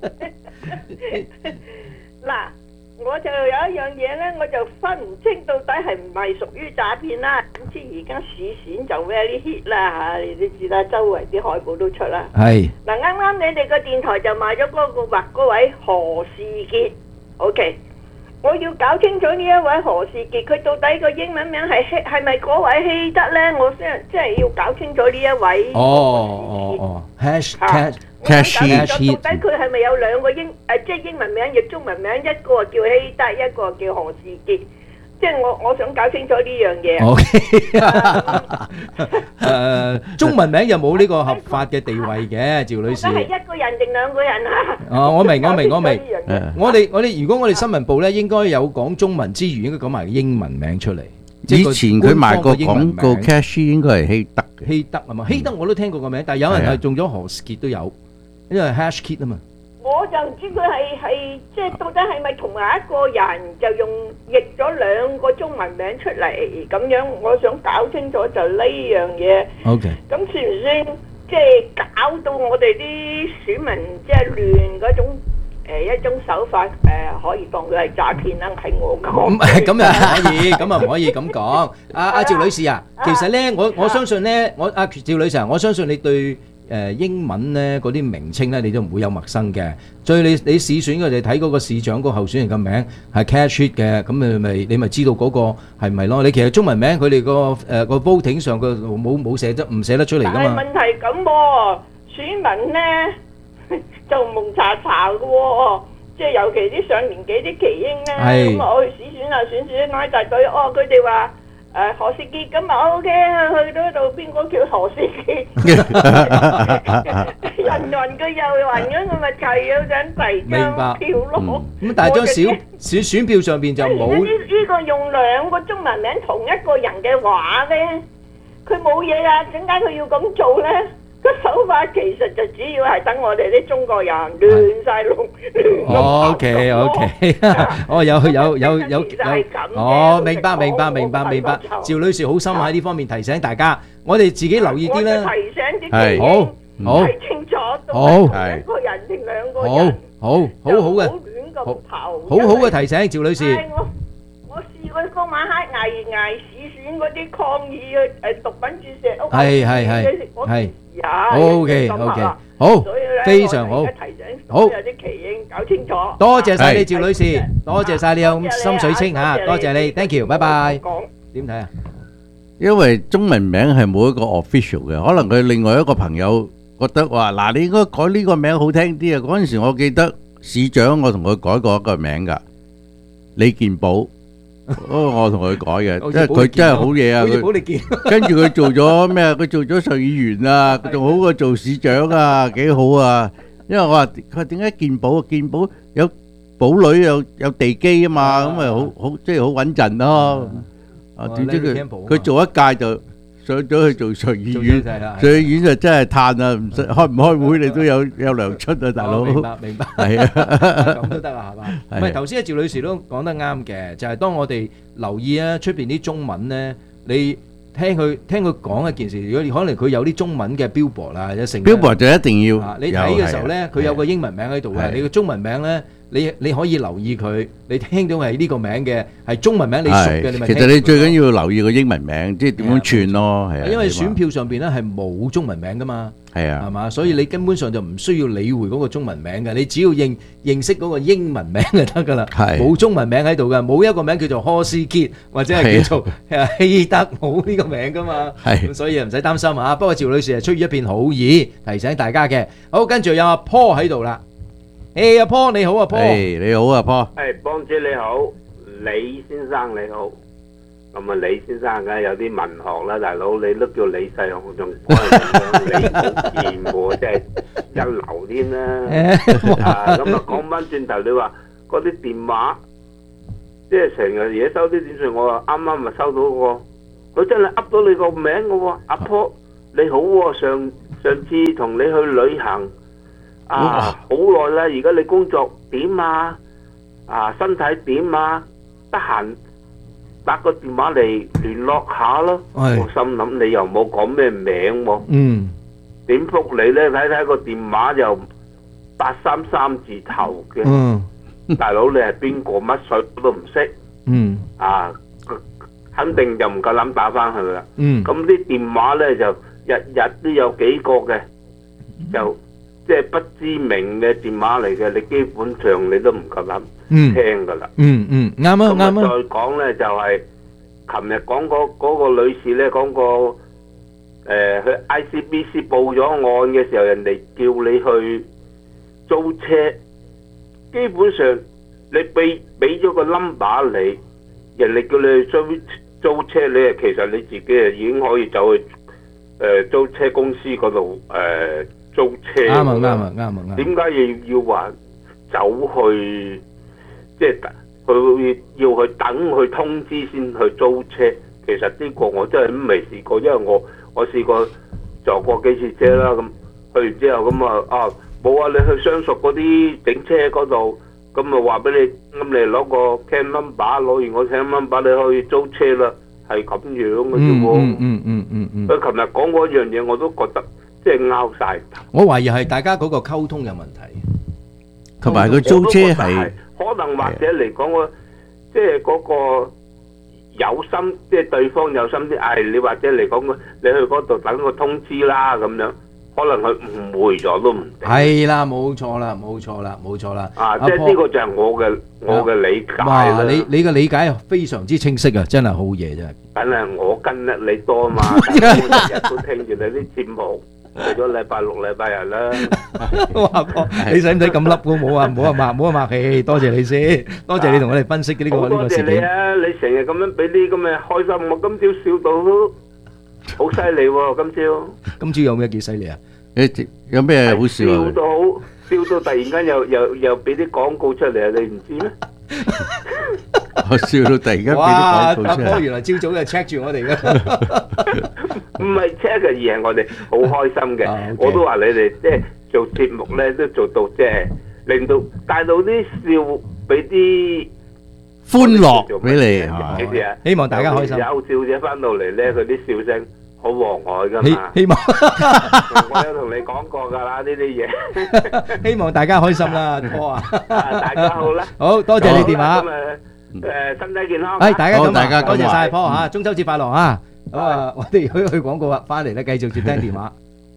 嗱，我就有一樣嘢咧，我就分唔清到底係唔係屬於詐騙啦。咁知而家市選就 very hit 啦嚇，你都知啦，周圍啲海報都出啦。 係。嗱， 啱啱你哋個電台就賣咗嗰個畫嗰位何士傑 ，OK。我要搞清楚呢一位何士傑，佢到底個英文名係希係咪嗰位希德咧？我先即係要搞清楚呢一位。 哦哦哦 ，hash cash cash heat。到底佢係咪有兩個英誒，即係英文名亦中文名，一個叫希德，一個叫何士傑。即係我我想搞清楚呢樣嘢。 O K。誒，中文名有冇呢個合法嘅地位嘅，趙女士？ 係一個人定兩個人啊？ 哦，我明，我明，我明。我哋我哋如果我哋新聞部咧，應該有講中文之餘，應該講埋英文名出嚟。 以前佢賣過廣告 cash 應該係希德嘅。 希德啊嘛，希德我都聽過個名，但係有人係中咗何士傑都有，因為 hash kit 啊嘛。 我就唔知佢係係即係到底係咪同埋一個人就用譯咗兩個中文名出嚟咁樣，我想搞清楚就呢樣嘢。 OK。 咁算唔算即係搞到我哋啲選民即係亂嗰種誒一種手法誒，可以當佢係詐騙啦？係我講。 咁咁又唔可以，咁啊唔可以咁講。阿阿趙女士啊，其實咧，我我相信咧，我阿趙女士啊，我相信你對。誒英文咧嗰啲名稱咧，你都唔會有陌生嘅。所以你你市選嘅，你睇嗰個市長嗰個候選人嘅名係 Cash Heat 嘅，咁你咪你咪知道嗰個係咪咯？你其實中文名佢哋個誒個 voting 上個冇冇寫得唔寫得出嚟㗎嘛？ 但係問題咁喎，選民咧就蒙查查嘅喎，即係尤其啲上年紀啲耆英咧，咁啊我去市選啊選選拉大隊，哦佢哋話。誒何士傑咁啊 O K 啊，去到度邊個叫何士傑？人雲佢又雲咁，佢咪齊咗張第張票咯。 咁但係張小小選票上邊就冇。 呢呢個用兩個中文名同一個人嘅話咧，佢冇嘢啊，點解佢要咁做咧？個手法其實就主要係等我哋啲中國人亂曬龍，亂咁哦，OK OK，哦有有有有有，哦明白明白明白明白，趙女士好心喺呢方面提醒大家，我哋自己留意啲啦。 提醒啲係好好睇清楚， 好一個人定兩個人， 好好好好嘅， 亂咁投， 好好嘅提醒，趙女士。 我試過嗰晚黑捱捱市選嗰啲抗議嘅誒毒品注射屋， 係係係係。O K O K，好，非常好，好， 有啲奇英搞清楚。 多謝晒你趙女士，多謝晒你有心水清嚇，多謝你 ，thank you，拜拜。點睇啊？ 因為中文名係冇一個 official 嘅，可能佢另外一個朋友覺得話嗱，你應該改呢個名好聽啲啊。嗰陣時我記得市長我同佢改過一個名㗎，李健寶。哦，我同佢改嘅，即係佢真係好嘢啊！佢跟住佢做咗咩啊？佢做咗上議員啊，仲好過做市長啊，幾好啊！因為我話佢話點解健保啊？健保有堡壘有有地基啊嘛，咁咪好好即係好穩陣咯。啊，點知佢佢做一屆就上咗去做上議院，上議院就真係嘆啊！唔使開唔開會，你都有有糧出啊，大佬。 明白明白， 係啊， 咁都得啊，係嘛？唔係頭先阿趙女士都講得啱嘅，就係當我哋留意啊出邊啲中文咧，你聽佢聽佢講一件事，如果可能佢有啲中文嘅 billboard 啦，或者成 billboard 就一定要。 你睇嘅時候咧，佢有個英文名喺度嘅，你個中文名咧。你你可以留意佢，你聽到係呢個名嘅，係中文名你熟嘅，你咪聽。 其實你最緊要留意個英文名，即係點樣串咯，係啊。 因為選票上邊咧係冇中文名噶嘛， 係啊， 係嘛，所以你根本上就唔需要理會嗰個中文名嘅，你只要認認識嗰個英文名就得噶啦。係冇中文名喺度嘅，冇一個名叫做柯斯傑或者係叫做希德，冇呢個名噶嘛。係，所以唔使擔心啊。不過趙女士係出於一片好意，提醒大家嘅。好，跟住有阿 Paul 喺度啦。誒，阿 Paul 你好，阿 Paul。 誒，你好，阿 Paul。 誒，邦姐你好，李先生你好。咁啊，李先生梗係有啲文學啦，大佬你都叫李世雄，仲李寶劍喎，真係一流添啦。啊，咁啊，講翻轉頭，你話嗰啲電話，即係成日嘢收啲短信，我話啱啱咪收到個，佢真係噏到你個名嘅喎，阿 Paul你好喎，上上次同你去旅行。啊，好耐啦！而家你工作點啊？啊，身體點啊？得閒打個電話嚟聯絡下咯。我心諗你又冇講咩名喎。嗯。點覆你咧？睇睇個電話又八三三字頭嘅。嗯。大佬你係邊個？乜水都唔識。嗯。啊，肯定就唔夠膽打翻去啦。嗯。咁啲電話咧就日日都有幾個嘅，就。即係不知名嘅電話嚟嘅，你基本上你都唔夠膽聽噶啦。嗯嗯，啱啊啱啊。咁啊，再講咧就係，琴日講嗰嗰個女士咧講過，誒去 I C B C 報咗案嘅時候，人哋叫你去租車，基本上你俾俾咗個 number 你，人哋叫你去租租車，你係其實你自己係已經可以走去誒租車公司嗰度誒。租車啱啊啱啊啱啊啱！點解要要話走去即係佢要去等佢通知先去租車？其實呢個我真係都未試過，因為我我試過坐過幾次車啦，咁去完之後咁啊啊冇啊！你去相熟嗰啲整車嗰度，咁啊話俾你，咁你攞個 can number，攞完個 can number 你可以租車啦，係咁樣嘅啫喎。嗯嗯嗯嗯嗯。佢琴日講嗰樣嘢我都覺得。即係拗晒頭，我懷疑係大家嗰個溝通有問題， 同埋佢租車係可能或者嚟講個即係嗰個有心，即係對方有心啲，誒你或者嚟講你去嗰度等個通知啦咁樣，可能佢誤會咗都唔定。係啦，冇錯啦，冇錯啦，冇錯啦。啊，即係呢個就係我嘅我嘅理解啦。哇，你你嘅理解非常之清晰啊，真係好嘢真係。梗係我跟得你多嘛，日日都聽住你啲節目。除咗禮拜六、禮拜日啦， 哇！你使唔使咁笠？我冇啊，唔好啊，唔好啊，客氣，多謝你先，多謝你同我哋分析嘅呢個呢個事件。多謝你啊！ 你成日咁樣俾啲咁嘅開心，我今朝笑到都好犀利喎！今朝今朝有咩幾犀利啊？ 誒，有咩好笑啊？ 笑到好，笑到突然間又又又俾啲廣告出嚟啊！你唔知咩？ 我笑到突然間俾啲廣告出嚟。哇！阿波原來朝早就 check 住我哋嘅。 唔係 check 嘅，而係我哋好開心嘅。啊 okay. 我都話你哋即係做節目咧，都做到即係令到帶到啲笑，俾啲歡樂俾你。 你知啊？ 希望大家開心。 有小姐翻到嚟咧，佢啲笑聲好和藹噶嘛。 希望我有同你講過噶啦呢啲嘢。 希望大家開心啦，波啊！ 大家好啦， 好多謝你電話。 咁誒，身體健康。 係大家咁，大家多謝晒波啊！中秋節快樂啊！咁啊，我哋去去廣告啦，翻嚟咧繼續接聽電話。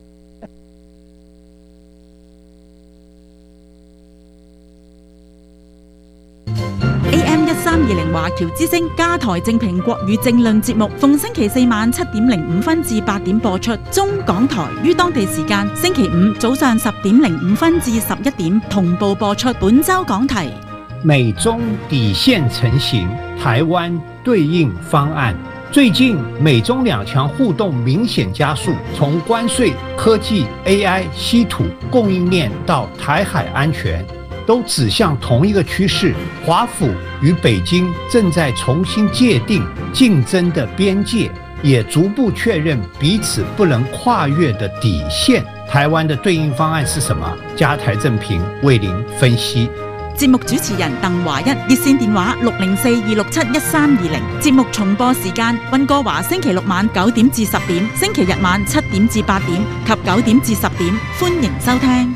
A M 一三二零華僑之聲加台正評國語政論節目，逢星期四晚七點零五分至八點播出。中港台於當地時間星期五早上十點零五分至十一點同步播出。本周講題： 美中底線成型，台灣對應方案。最近美中兩強互動明顯加速，從關稅、科技、A I、稀土、供應鏈到台海安全， 都指向同一个趋势：华府与北京正在重新界定竞争的边界，也逐步确认彼此不能跨越的底线。台灣的對應方案是什麼？加台正平為您分析。 節目主持人鄧華一，熱線電話六零四二六七一三二零。節目重播時間：溫哥華星期六晚九點至十點，星期日晚七點至八點及九點至十點。歡迎收聽。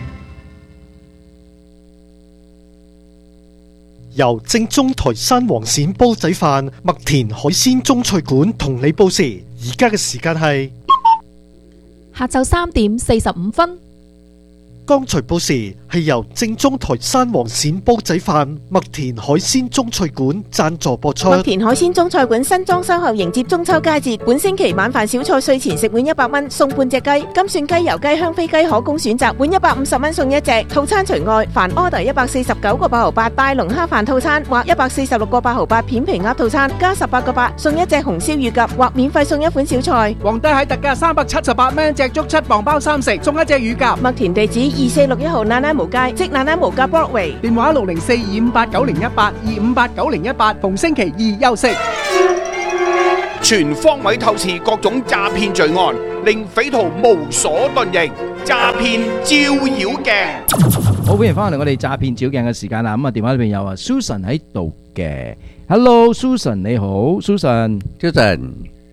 由正宗台山黃鱔煲仔飯、麥田海鮮中菜館同你報時，而家嘅時間係下晝三點四十五分。 剛才報時係由正宗台山黃鱔煲仔飯、麥田海鮮中菜館贊助播出。 麥田海鮮中菜館新裝修後迎接中秋佳節，本星期晚飯小菜稅前食碗一百蚊送半隻雞，金蒜雞、油雞、香飛雞可供選擇，碗一百五十蚊送一隻。套餐除外，凡 order 一百四十九個八毫八大龍蝦飯套餐或一百四十六個八毫八片皮鴨套餐，加十八個八送一隻紅燒乳鴿或免費送一款小菜。 皇帝蟹特價三百七十八蚊隻，足七磅包三食，送一隻乳鴿。 麥田地址二四六一號那拉無街，即那拉無街 Broadway， 電話六零四二五八九零一八二五八九零一八，逢星期二休息。 全方位透視各種詐騙罪案，令匪徒無所遁形。詐騙照妖鏡。 好，歡迎翻嚟我哋詐騙照鏡嘅時間啦。咁啊，電話裏邊有啊 Susan 喺度嘅。Hello Susan， 你好 Susan， 早晨。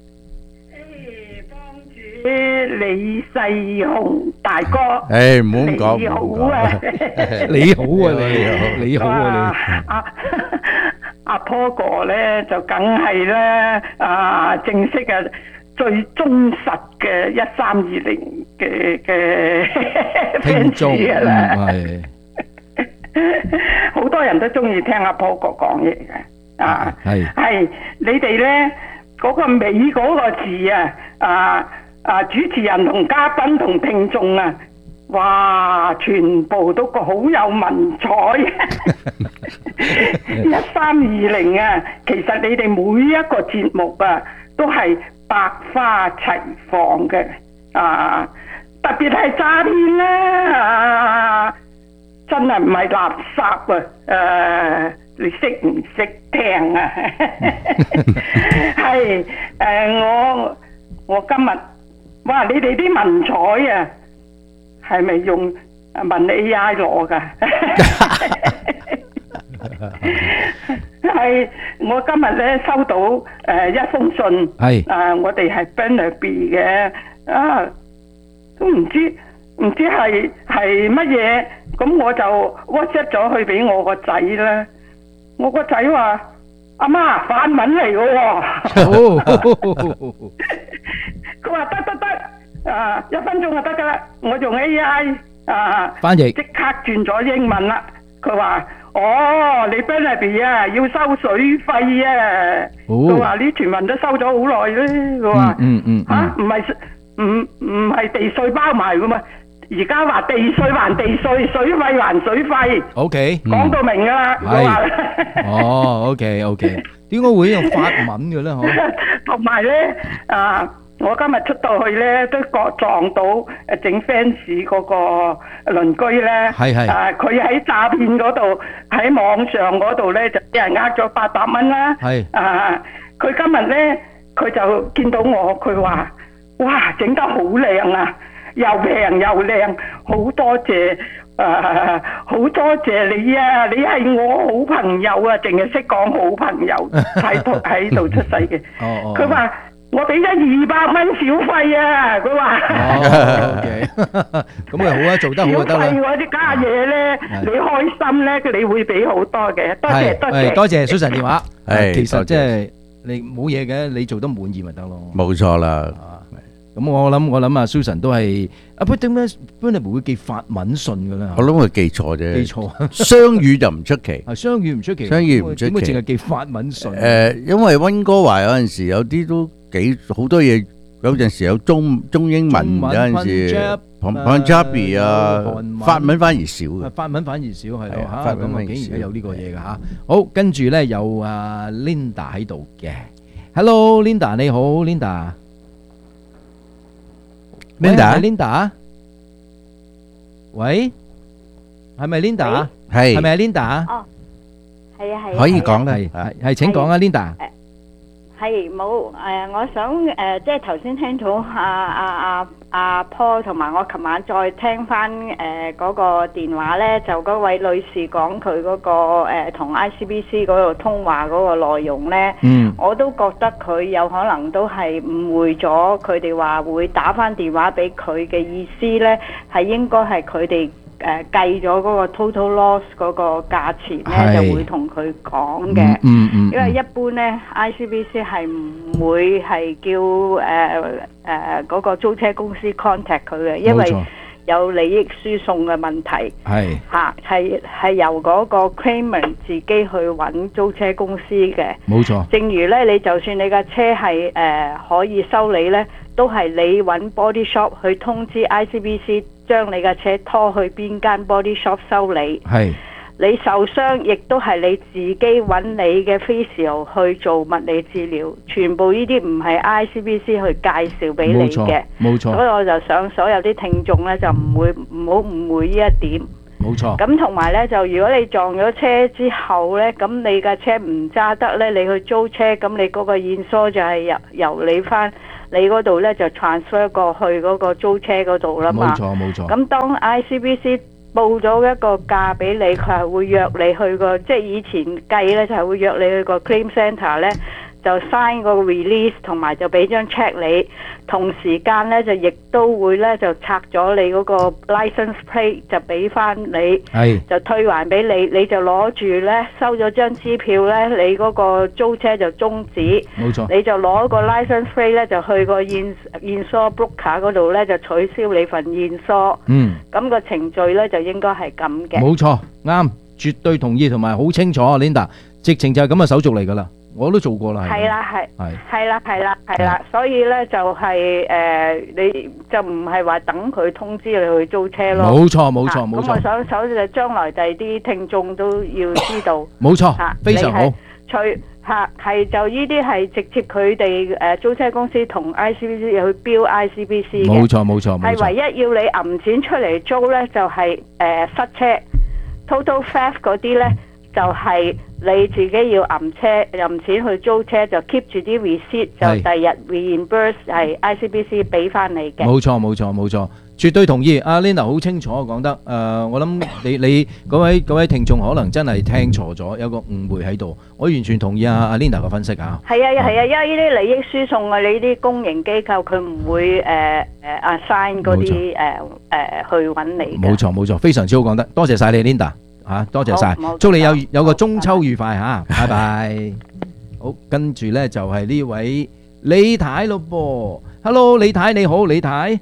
李世雄大哥， 誒唔好咁講， 你好啊， 你好啊，你你好啊，你阿阿波哥咧就梗係咧啊，正式嘅最忠實嘅一三二零嘅嘅 fans 啦， 係好多人都中意聽阿波哥講嘢嘅，啊係係你哋咧嗰個尾嗰個字啊啊！啊！主持人同嘉賓同聽眾啊，哇！全部都個好有文采，一三二零啊！其實你哋每一個節目啊，都係百花齊放嘅啊！特別係詐騙啦，啊，真係唔係垃圾啊！誒、啊，你識唔識聽啊？係誒、呃，我我今日。哇！你哋啲文采啊，係咪用問 A I 攞㗎？係我今日咧收到誒、呃、一封信，係啊、呃，我哋係 Burnaby 嘅啊，都唔知唔知係係乜嘢，咁我就 WhatsApp 咗去俾我個仔啦。我個仔話：阿媽，法文嚟嘅喎。佢話得得得，啊一分鐘就得噶啦，我用 A I 啊翻譯， 即刻轉咗英文啦。佢話：哦，你 Burnaby 啊要收水費啊！佢話呢全民都收咗好耐咧。佢話： 嗯嗯嚇唔係唔唔係地稅包埋噶嘛？而家話地稅還地稅，水費還水費。 O K， 講到明噶啦。佢話： 哦 ，O K O K， 點解會用法文嘅咧？嗬， 同埋咧啊！我今日出到去咧，都覺撞到誒整 fans 嗰個鄰居咧，係係啊，佢喺詐騙嗰度喺網上嗰度咧就俾人呃咗八百蚊啦，係啊，佢今日咧佢就見到我，佢話：哇，整得好靚啊，又平又靚，好多謝誒，好多謝你啊！你係我好朋友啊，淨係識講好朋友喺度喺度出世嘅，佢話。我俾咗二百蚊小費啊！佢話， 哦 ，OK， 咁咪好啊，做得好就得啦。 小費嗰啲家嘢咧，你開心咧，你會俾好多嘅。多謝多謝， 多謝 Susan 電話。 係， 其實即係你冇嘢嘅，你做得滿意咪得咯。 冇錯啦。 咁我諗我諗啊 Susan 都係啊，不點解 Burnaby 會寄法文信嘅咧？ 我諗佢記錯啫。記錯， 雙語就唔出奇。 啊，雙語唔出奇。 雙語唔出奇。 點會淨係寄法文信？ 誒，因為溫哥華有陣時有啲都幾好多嘢，有陣時有中中英文，有陣時 Punjabi 啊，法文反而少嘅。 法文反而少係咯嚇，咁啊竟然而家有呢個嘢㗎嚇。好，跟住咧有啊 Linda 喺度嘅。Hello Linda， 你好 Linda。Linda，Linda， 喂，係咪 Linda？ 係係咪啊 Linda？ 哦，係啊係啊。 可以講啦，係係係請講啊 Linda。 係冇誒，我想誒，即係頭先聽到阿阿阿阿 Paul 同埋我琴晚再聽翻誒嗰個電話咧，就嗰位女士講佢嗰個誒同 I C B C 嗰度通話嗰個內容咧，嗯，我都覺得佢有可能都係誤會咗，佢哋話會打翻電話俾佢嘅意思咧，係應該係佢哋。誒計咗嗰個 total loss 嗰個價錢咧，就會同佢講嘅。嗯嗯。因為一般咧 ，I C B C 係唔會係叫誒誒嗰個租車公司 contact 佢嘅，因為有利益輸送嘅問題。係。嚇係係由嗰個 claimant 自己去揾租車公司嘅。冇錯。正如咧，你就算你架車係誒、呃、可以修理咧，都係你揾 body shop 去通知 I C B C。將你嘅車拖去邊間 body shop 修理，係你受傷，亦都係你自己揾你嘅 physio 去做物理治療，全部呢啲唔係 I C B C 去介紹俾你嘅，冇錯。所以我就想所有啲聽眾呢，就唔會唔好誤會呢一點，冇錯。咁同埋呢，就如果你撞咗車之後呢，咁你嘅車唔揸得呢，你去租車，咁你嗰個驗疏就係由由你翻。你嗰度咧就 transfer 過去嗰個租車嗰度啦嘛，冇錯冇錯。咁當 I C B C 報咗一個價俾你，佢係會約你去個，即係以前計咧就係會約你去個 claim centre 咧，就 sign 個 release 同埋就俾張 check 你，同時間咧就亦都會咧就拆咗你嗰個 license plate 就俾翻你，就退還俾你，你就攞住咧收咗張支票咧，你嗰個租車就終止，冇錯，你就攞個 license plate 咧就去個驗驗疏 broker 嗰度咧就取消你份驗疏，嗯，咁個程序咧就應該係咁嘅，冇錯，啱，絕對同意同埋好清楚 ，Linda， 直情就係咁嘅手續嚟噶啦。我都做過啦，係啦，係，係啦，係啦，係啦，所以咧就係誒，你就唔係話等佢通知你去租車咯。冇錯，冇錯，冇錯。咁我想首先就將來第啲聽眾都要知道。冇錯，非常好。除嚇係就呢啲係直接佢哋誒租車公司同 I C B C 去標 I C B C 嘅。冇錯，冇錯，冇錯。係唯一要你揞錢出嚟租咧，就係誒塞車 total theft 嗰啲咧。就係你自己要揞車揞錢去租車，就 keep 住啲 receipt， 就第日 reimburse 係 I C B C 俾翻你嘅。冇錯冇錯冇錯，絕對同意。阿 Linda 好清楚講得，誒、呃，我諗你你嗰位嗰位聽眾可能真係聽錯咗，有個誤會喺度。我完全同意阿阿 Linda 嘅分析啊。係啊係啊，因為呢啲利益輸送啊，你啲公營機構佢唔會誒誒 assign 嗰啲誒誒去揾你。冇錯冇錯，非常之好講得，多謝晒你 Linda。吓，多謝晒，祝你有有個中秋愉快吓，拜拜。好，跟住咧就係呢位李太咯噃 ，Hello 李太你好，李太。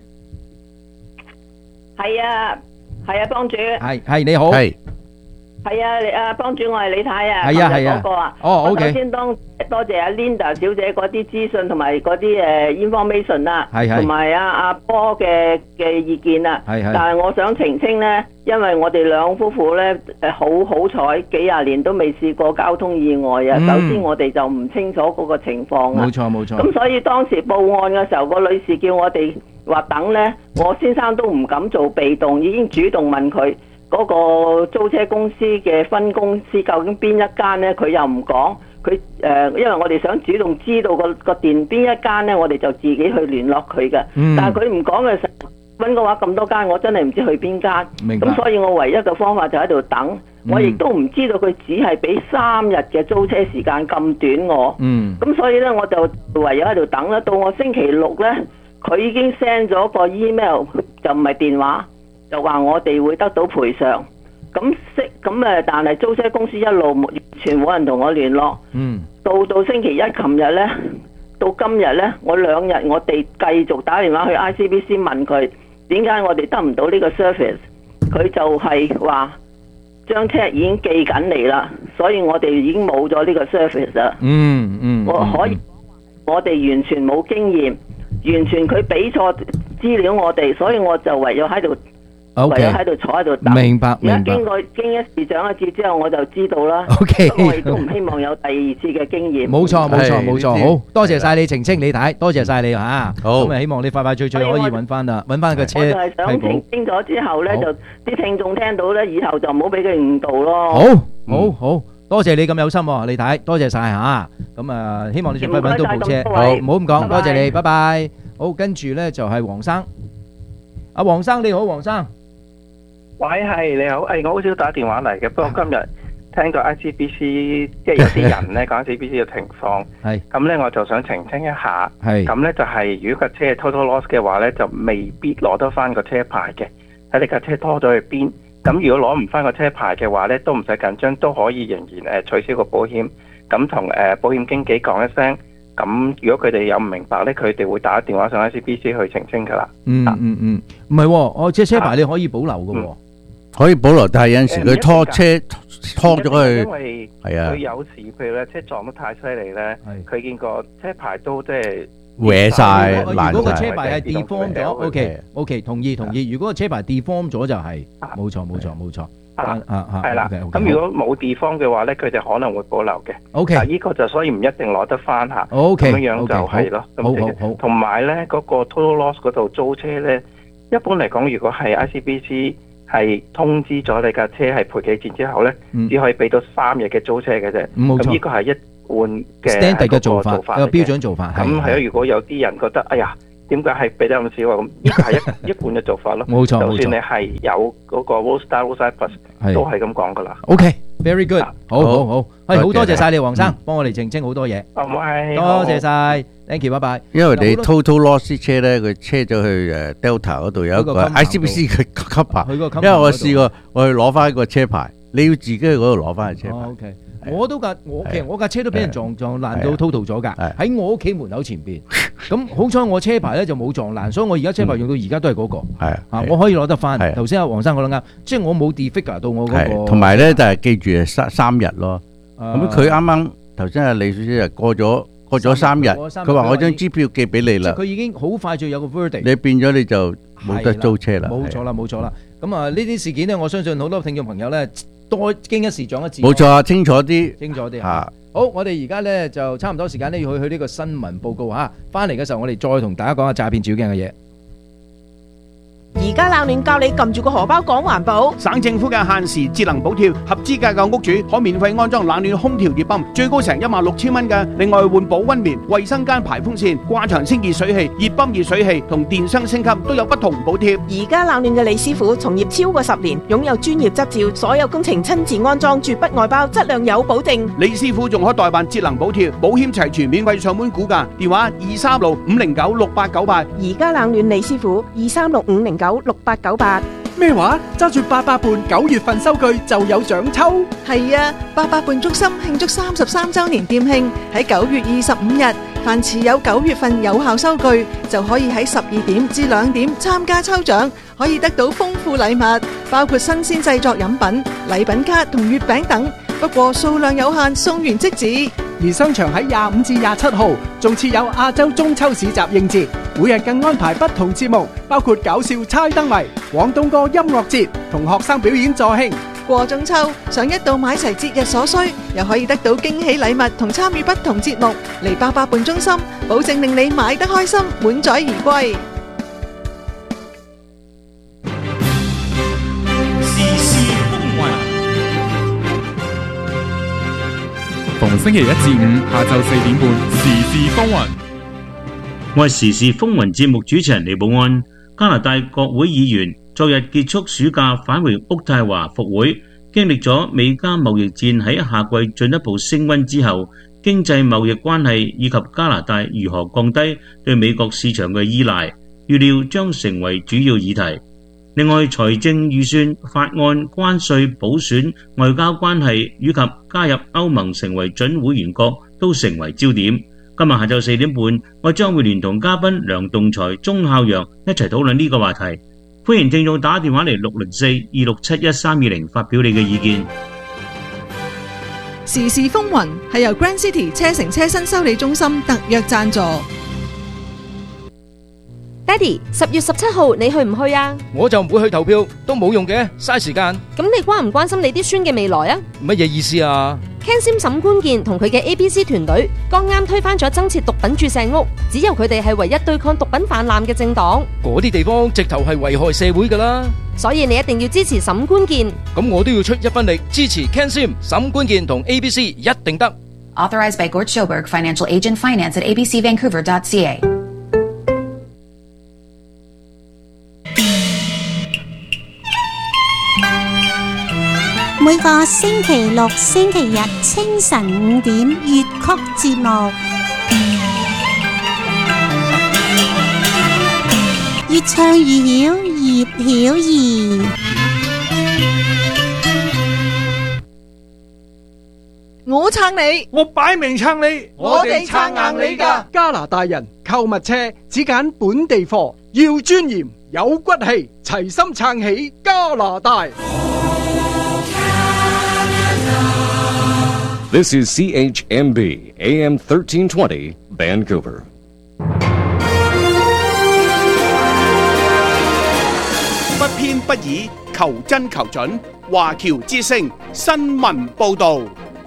係啊，係啊，幫主。係係你好。係。 係啊，你啊幫主，我係李太啊。 係啊係啊。 嗰個啊。 哦 OK。 首先當多謝阿 Linda 小姐嗰啲資訊同埋嗰啲誒 information 啦，同埋阿阿波嘅嘅意見啦。係係。但係我想澄清咧，因為我哋兩夫婦咧誒好好彩，幾廿年都未試過交通意外啊。嗯、首先我哋就唔清楚嗰個情況啊。冇錯冇錯。咁所以當時報案嘅時候，個女士叫我哋話等咧，我先生都唔敢做被動，已經主動問佢。嗰個租車公司嘅分公司究竟邊一間呢？佢又唔講。佢誒、呃，因為我哋想主動知道個個店邊一間呢，我哋就自己去聯絡佢嘅。嗯、但係佢唔講嘅時候，揾嘅話咁多間，我真係唔知去邊間。明白。咁所以我唯一嘅方法就喺度等。嗯、我亦都唔知道佢只係俾三日嘅租車時間咁短我。嗯。咁所以呢，我就唯有喺度等啦。到我星期六呢，佢已經 send 咗個 email， 就唔係電話。就話我哋會得到賠償，咁識咁誒，但係租車公司一路完全冇人同我聯絡。嗯。到到星期一，琴日呢，到今日呢，我兩日我哋繼續打電話去 I C B C 問佢點解我哋得唔到呢個 service， 佢就係話張車已經寄緊嚟啦，所以我哋已經冇咗呢個 service 啦。嗯嗯。我可以，嗯、我哋完全冇經驗，完全佢俾錯資料我哋，所以我就唯有喺度 OK， 唯有喺度坐喺度等。 明白而家明白經過經一事長一智之後，我就知道啦。 OK 咁我亦都唔希望有第二次嘅經驗。 冇錯冇錯冇錯， 係好多謝晒你澄清李太，多謝晒你嚇。 好咁啊，希望你快快脆脆可以揾翻啦，揾翻個車我就係想替補澄。清咗之後咧， 好就啲聽眾聽到咧，以後就唔好俾佢誤導咯。 好，好，好，多謝你咁有心喎，李太，多謝晒嚇。咁啊，希望你盡快揾到部車。好，唔好咁講，多謝你，拜拜。好，跟住咧就係黃生。阿黃生你好，黃生。 喂，係你好，誒，我好少打電話嚟嘅，不過今日聽到 I C B C， 即係有啲人咧講 I C B C 嘅情況， 係， 咁咧我就想澄清一下， 係， 咁咧就係如果架車係 total loss 嘅話咧，就未必攞得翻個車牌嘅，睇你架車拖咗去邊，咁如果攞唔翻個車牌嘅話咧，都唔使緊張，都可以仍然誒取消個保險，咁同誒保險經紀講一聲。咁如果佢哋有唔明白咧，佢哋會打電話上 I C B C 去澄清噶啦。 嗯嗯嗯，唔係喎，我即係車牌你可以保留嘅喎。 可以保留，但係有陣時佢拖車拖咗去， 因為係啊佢有時譬如咧車撞得太犀利咧，佢見個車牌都即係搲晒爛晒。 如果個車牌係 deform 咗 ，OK OK， 同意同意。如果個車牌 deform 咗就係冇錯冇錯冇錯。啊啊係啦，咁如果冇地方嘅話咧，佢哋可能會保留嘅。 O K， 嗱，呢個就所以唔一定攞得翻嚇。 O K， 咁樣樣就係咯。 好好好。 同埋咧，嗰個 total loss 嗰度租車咧，一般嚟講，如果係 I C B C 係通知咗你架車係賠幾錢之後咧，只可以俾到三日嘅租車嘅啫。 冇錯。 咁呢個係一貫嘅 standard 嘅做法， 一個標準做法。 咁係咯，如果有啲人覺得，哎呀〜點解係俾得咁少啊？咁呢個係一一貫嘅做法咯。 冇錯， 就算你係有嗰個 Roadstar Roadside Plus 都係咁講噶啦。 OK，very good，好好好，係好多謝晒你黃生，幫我哋澄清好多嘢。 唔係， 多謝晒 ，thank you，拜拜。 因為你 total loss 車咧，佢車咗去誒 Delta 嗰度有一個 I C B C 嘅級牌，因為我試過我去攞翻個車牌，你要自己去嗰度攞翻個車牌。 OK。我都架我其實我架車都俾人撞撞爛到 total 咗㗎，喺我屋企門口前邊。咁好彩我車牌咧就冇撞爛，所以我而家車牌用到而家都係嗰個。係啊，我可以攞得翻。頭先阿黃生講得啱，即係我冇 defigure 到我嗰個。 同埋咧就係記住三三日咯。咁佢啱啱頭先阿李小姐就過咗過咗三日，佢話我張支票寄俾你啦。 佢已經好快就有個 verdict。 你變咗你就冇得租車啦。 冇錯啦，冇錯啦。咁啊呢啲事件咧，我相信好多聽眾朋友咧。多經一事長一智， 冇錯啊，清楚啲， 清楚啲嚇。 好，我哋而家咧就差唔多時間咧要去去呢個新聞報告嚇。翻嚟嘅時候，我哋再同大家講下詐騙照鏡嘅嘢。 而家冷暖教你撳住個荷包講環保。 省政府嘅限時節能補貼，合資格嘅屋主可免費安裝冷暖空調熱泵，最高成一萬六千蚊嘅。另外換保溫棉、衛生間排風扇、掛牆清熱水器、熱泵熱水器同電箱升級都有不同補貼。 而家冷暖嘅李師傅從業超過十年，擁有專業執照，所有工程親自安裝，絕不外包，質量有保證。 李師傅仲可代辦節能補貼，保險齊全，免費上門估價，電話二三六五零九六八九八。 而家冷暖李師傅二三六五零九六八九八。 咩話？揸住八佰伴九月份收據就有獎抽？ 係啊，八佰伴中心慶祝三十三周年店慶，喺九月二十五日，凡持有九月份有效收據，就可以喺十二點至兩點參加抽獎，可以得到豐富禮物，包括新鮮製作飲品、禮品卡同月餅等。不過數量有限，送完即止。 而商場喺廿五至廿七號仲設有亞洲中秋市集應節，每日更安排不同節目，包括搞笑猜燈謎、廣東歌音樂節同學生表演助興。 過中秋，想一度買齊節日所需，又可以得到驚喜禮物同參與不同節目，嚟八佰伴中心，保證令你買得開心，滿載而歸。 逢星期一至五下晝四點半，時事風雲。 我係時事風雲節目主持人李寶安。加拿大國會議員昨日結束暑假返回渥太華復會，經歷咗美加貿易戰喺夏季進一步升溫之後，經濟貿易關係以及加拿大如何降低對美國市場嘅依賴，預料將成為主要議題。另外，財政預算法案、關稅、補選、外交關係以及加入歐盟成為準會員國都成為焦點。今日下晝四點半，我將會聯同嘉賓梁棟才、鐘孝陽一齊討論呢個話題。歡迎聽眾打電話嚟六零四二六七一三二零發表你嘅意見。 時事風雲係由 Grand City 車城車身修理中心特約贊助。 爹哋，十月十七號你去唔去啊？ 我就唔會去投票，都冇用嘅，嘥時間。 咁你關唔關心你啲孫嘅未來啊？ 乜嘢意思啊？ Ken Sim 沈官健同佢嘅 A B C 團隊剛啱推翻咗增設毒品注射屋，只有佢哋係唯一對抗毒品泛濫嘅政黨。 嗰啲地方直頭係危害社會㗎啦。 所以你一定要支持沈官健。 咁我都要出一分力支持 Ken Sim 沈官健同 A B C 一定得。 Authorized by Gort Schoberg, Financial Agent Finance at a b c vancouver dot c a。 每個星期六、星期日清晨五點粵曲節目，越唱越曉，葉曉儀。 我撐你， 我擺明撐你， 我哋撐硬你㗎。 加拿大人購物車只揀本地貨，要尊嚴有骨氣，齊心撐起加拿大。 This is C H M B A M thirteen twenty Vancouver。 不偏不倚，求真求準，華僑之聲新聞報導。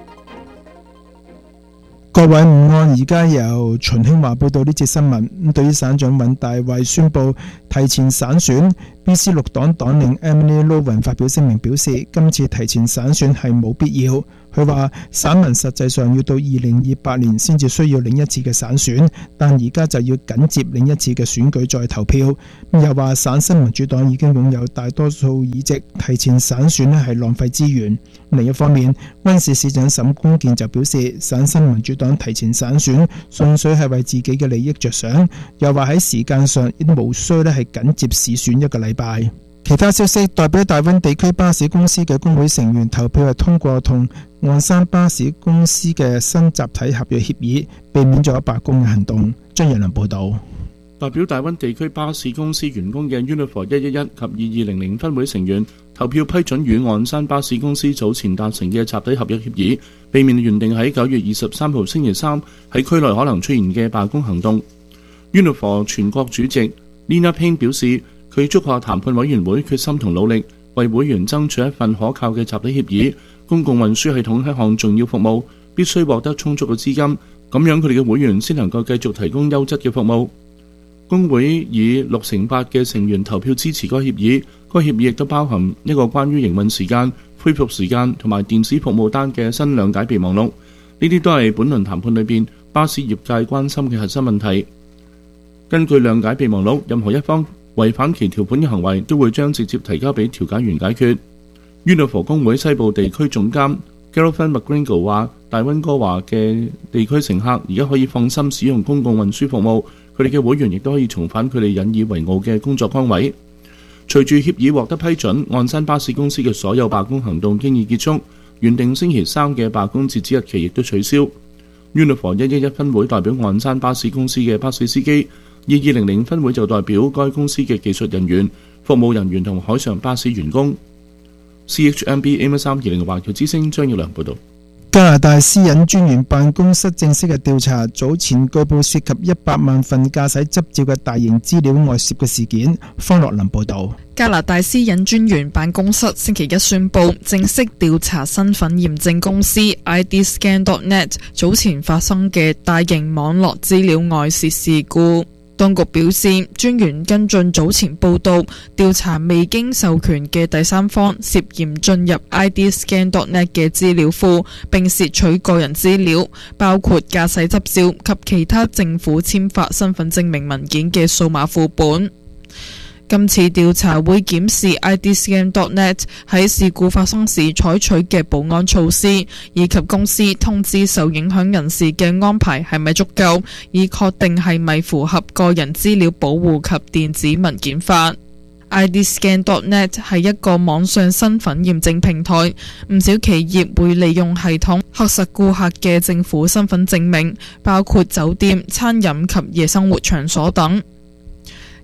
各位午安，而家由秦興華報道呢節新聞。咁對於省長尹大衛宣布提前省選 ，B C 綠黨黨領 Emily Lowen 發表聲明表示，今次提前省選係冇必要。佢話省民實際上要到二零二八年先至需要另一次嘅省選，但而家就要緊接另一次嘅選舉再投票。又話省新民主黨已經擁有大多數議席，提前省選咧係浪費資源。另一方面，溫氏市長沈官健就表示，省新民主黨提前省選純粹係為自己嘅利益着想，又話喺時間上亦都無需咧係緊接市選一個禮拜。其他消息，代表大溫地區巴士公司嘅工會成員投票係通過同岸山巴士公司嘅新集體合約協議，避免咗罷工嘅行動。張仁良報導。 代表大溫地區巴士公司員工嘅 Unifor 一一一及二二零零分會成員投票批准與岸山巴士公司早前達成嘅集體合約協議，避免原定喺九月二十三號星期三喺區內可能出現嘅罷工行動。Unifor 全國主席 Lina Payne 表示，佢祝賀談判委員會決心同努力，為會員爭取一份可靠嘅集體協議。公共運輸系統係一項重要服務，必須獲得充足嘅資金，咁樣佢哋嘅會員先能夠繼續提供優質嘅服務。工會以六成八嘅成員投票支持該協議，該協議亦都包含一個關於營運時間、恢復時間同埋電子服務單嘅新諒解備忘錄。呢啲都係本輪談判裏邊巴士業界關心嘅核心問題。根據諒解備忘錄，任何一方違反其條款嘅行為都會將直接提交俾調解員解決。Unifor 工會西部地區總監 Gareth McGringo 話：大溫哥華嘅地區乘客而家可以放心使用公共運輸服務，佢哋嘅會員亦都可以重返佢哋引以為傲嘅工作崗位。隨住協議獲得批准，岸山巴士公司嘅所有罷工行動經已結束，原定星期三嘅罷工截止日期亦都取消。Unifor 一一一分會代表岸山巴士公司嘅巴士司機，二二零零分會就代表該公司嘅技術人員、服務人員同海上巴士員工。C H M B A M 三二零華僑之聲張耀良報導。 加拿大私隱專員辦公室正式嘅調查早前據報涉及一百萬份駕駛執照嘅大型資料外泄嘅事件。方樂林報導。 加拿大私隱專員辦公室星期一宣布正式調查身份驗證公司 I D Scan dot net 早前發生嘅大型網絡資料外泄事故。當局表示，專員跟進早前報道，調查未經授權嘅第三方涉嫌進入 I D Scan dot net 嘅資料庫，並竊取個人資料，包括駕駛執照及其他政府簽發身份證明文件嘅數碼副本。今次調查會檢視 I D Scan dot net 喺事故發生時採取嘅保安措施，以及公司通知受影響人士嘅安排係咪足夠，以確定係咪符合個人資料保護及電子文件法。I D Scan dot net 係一個網上身份驗證平台，唔少企業會利用系統核實顧客嘅政府身份證明，包括酒店、餐飲及夜生活場所等。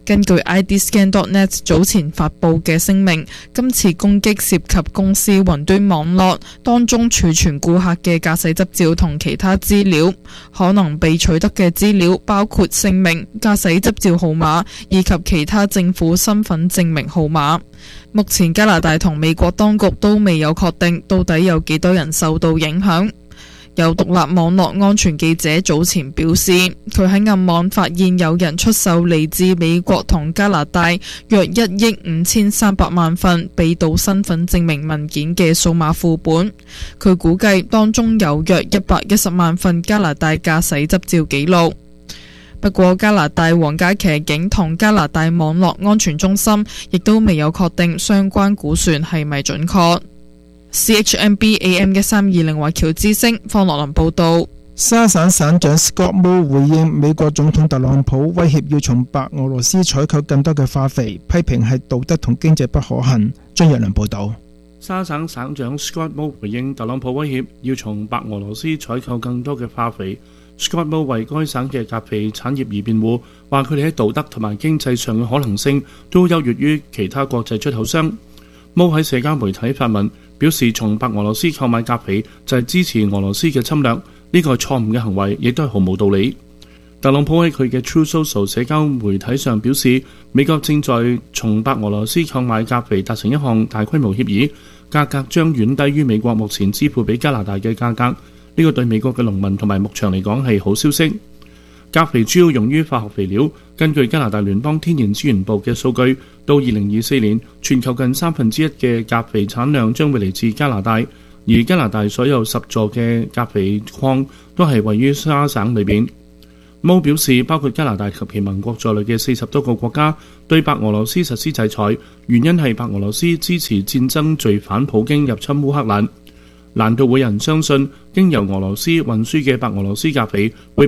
根據 I D Scan dot net 早前發布嘅聲明，今次攻擊涉及公司雲端網絡，當中儲存顧客嘅駕駛執照同其他資料，可能被取得嘅資料包括姓名、駕駛執照號碼以及其他政府身份證明號碼。目前加拿大同美國當局都未有確定到底有幾多人受到影響。有獨立網絡安全記者早前表示，佢喺暗網發現有人出售嚟自美國同加拿大約一億五千三百萬份被盜身份證明文件嘅數碼副本。佢估計當中有約一百一十萬份加拿大駕駛執照記錄。不過加拿大皇家騎警同加拿大網絡安全中心亦都未有確定相關估算係咪準確。C H M B A M 一三二零華僑之聲方樂林報道。 沙省省長 Scott Moe 回應美國總統特朗普威脅要從白俄羅斯採購更多嘅化肥，批評係道德同經濟不可行。張若良報道。 沙省省長 Scott Moe 回應特朗普威脅要從白俄羅斯採購更多嘅化肥。Scott Moe 為該省嘅鉀肥產業而辯護，話佢哋喺道德同埋經濟上嘅可能性都優越於其他國際出口商。Moe 喺社交媒體發文表示，從白俄羅斯購買鉀肥就係支持俄羅斯嘅侵略，呢個係錯誤嘅行為，亦都係毫無道理。特朗普喺佢嘅 True Social 社交媒體上表示，美國正在從白俄羅斯購買鉀肥達成一項大規模協議，價格將遠低於美國目前支付俾加拿大嘅價格。呢個對美國嘅農民同埋牧場嚟講係好消息。鉀肥主要用於化學肥料。根據加拿大聯邦天然資源部嘅數據，到二零二四年，全球近三分之一嘅鉀肥產量將會嚟自加拿大，而加拿大所有十座嘅鉀肥礦都係位於沙省裏邊。Moe 表示，包括加拿大及其盟國在內嘅四十多個國家對白俄羅斯實施制裁，原因係白俄羅斯支持戰爭罪犯普京入侵烏克蘭。難道會有人相信經由俄羅斯運輸嘅白俄羅斯鉀肥會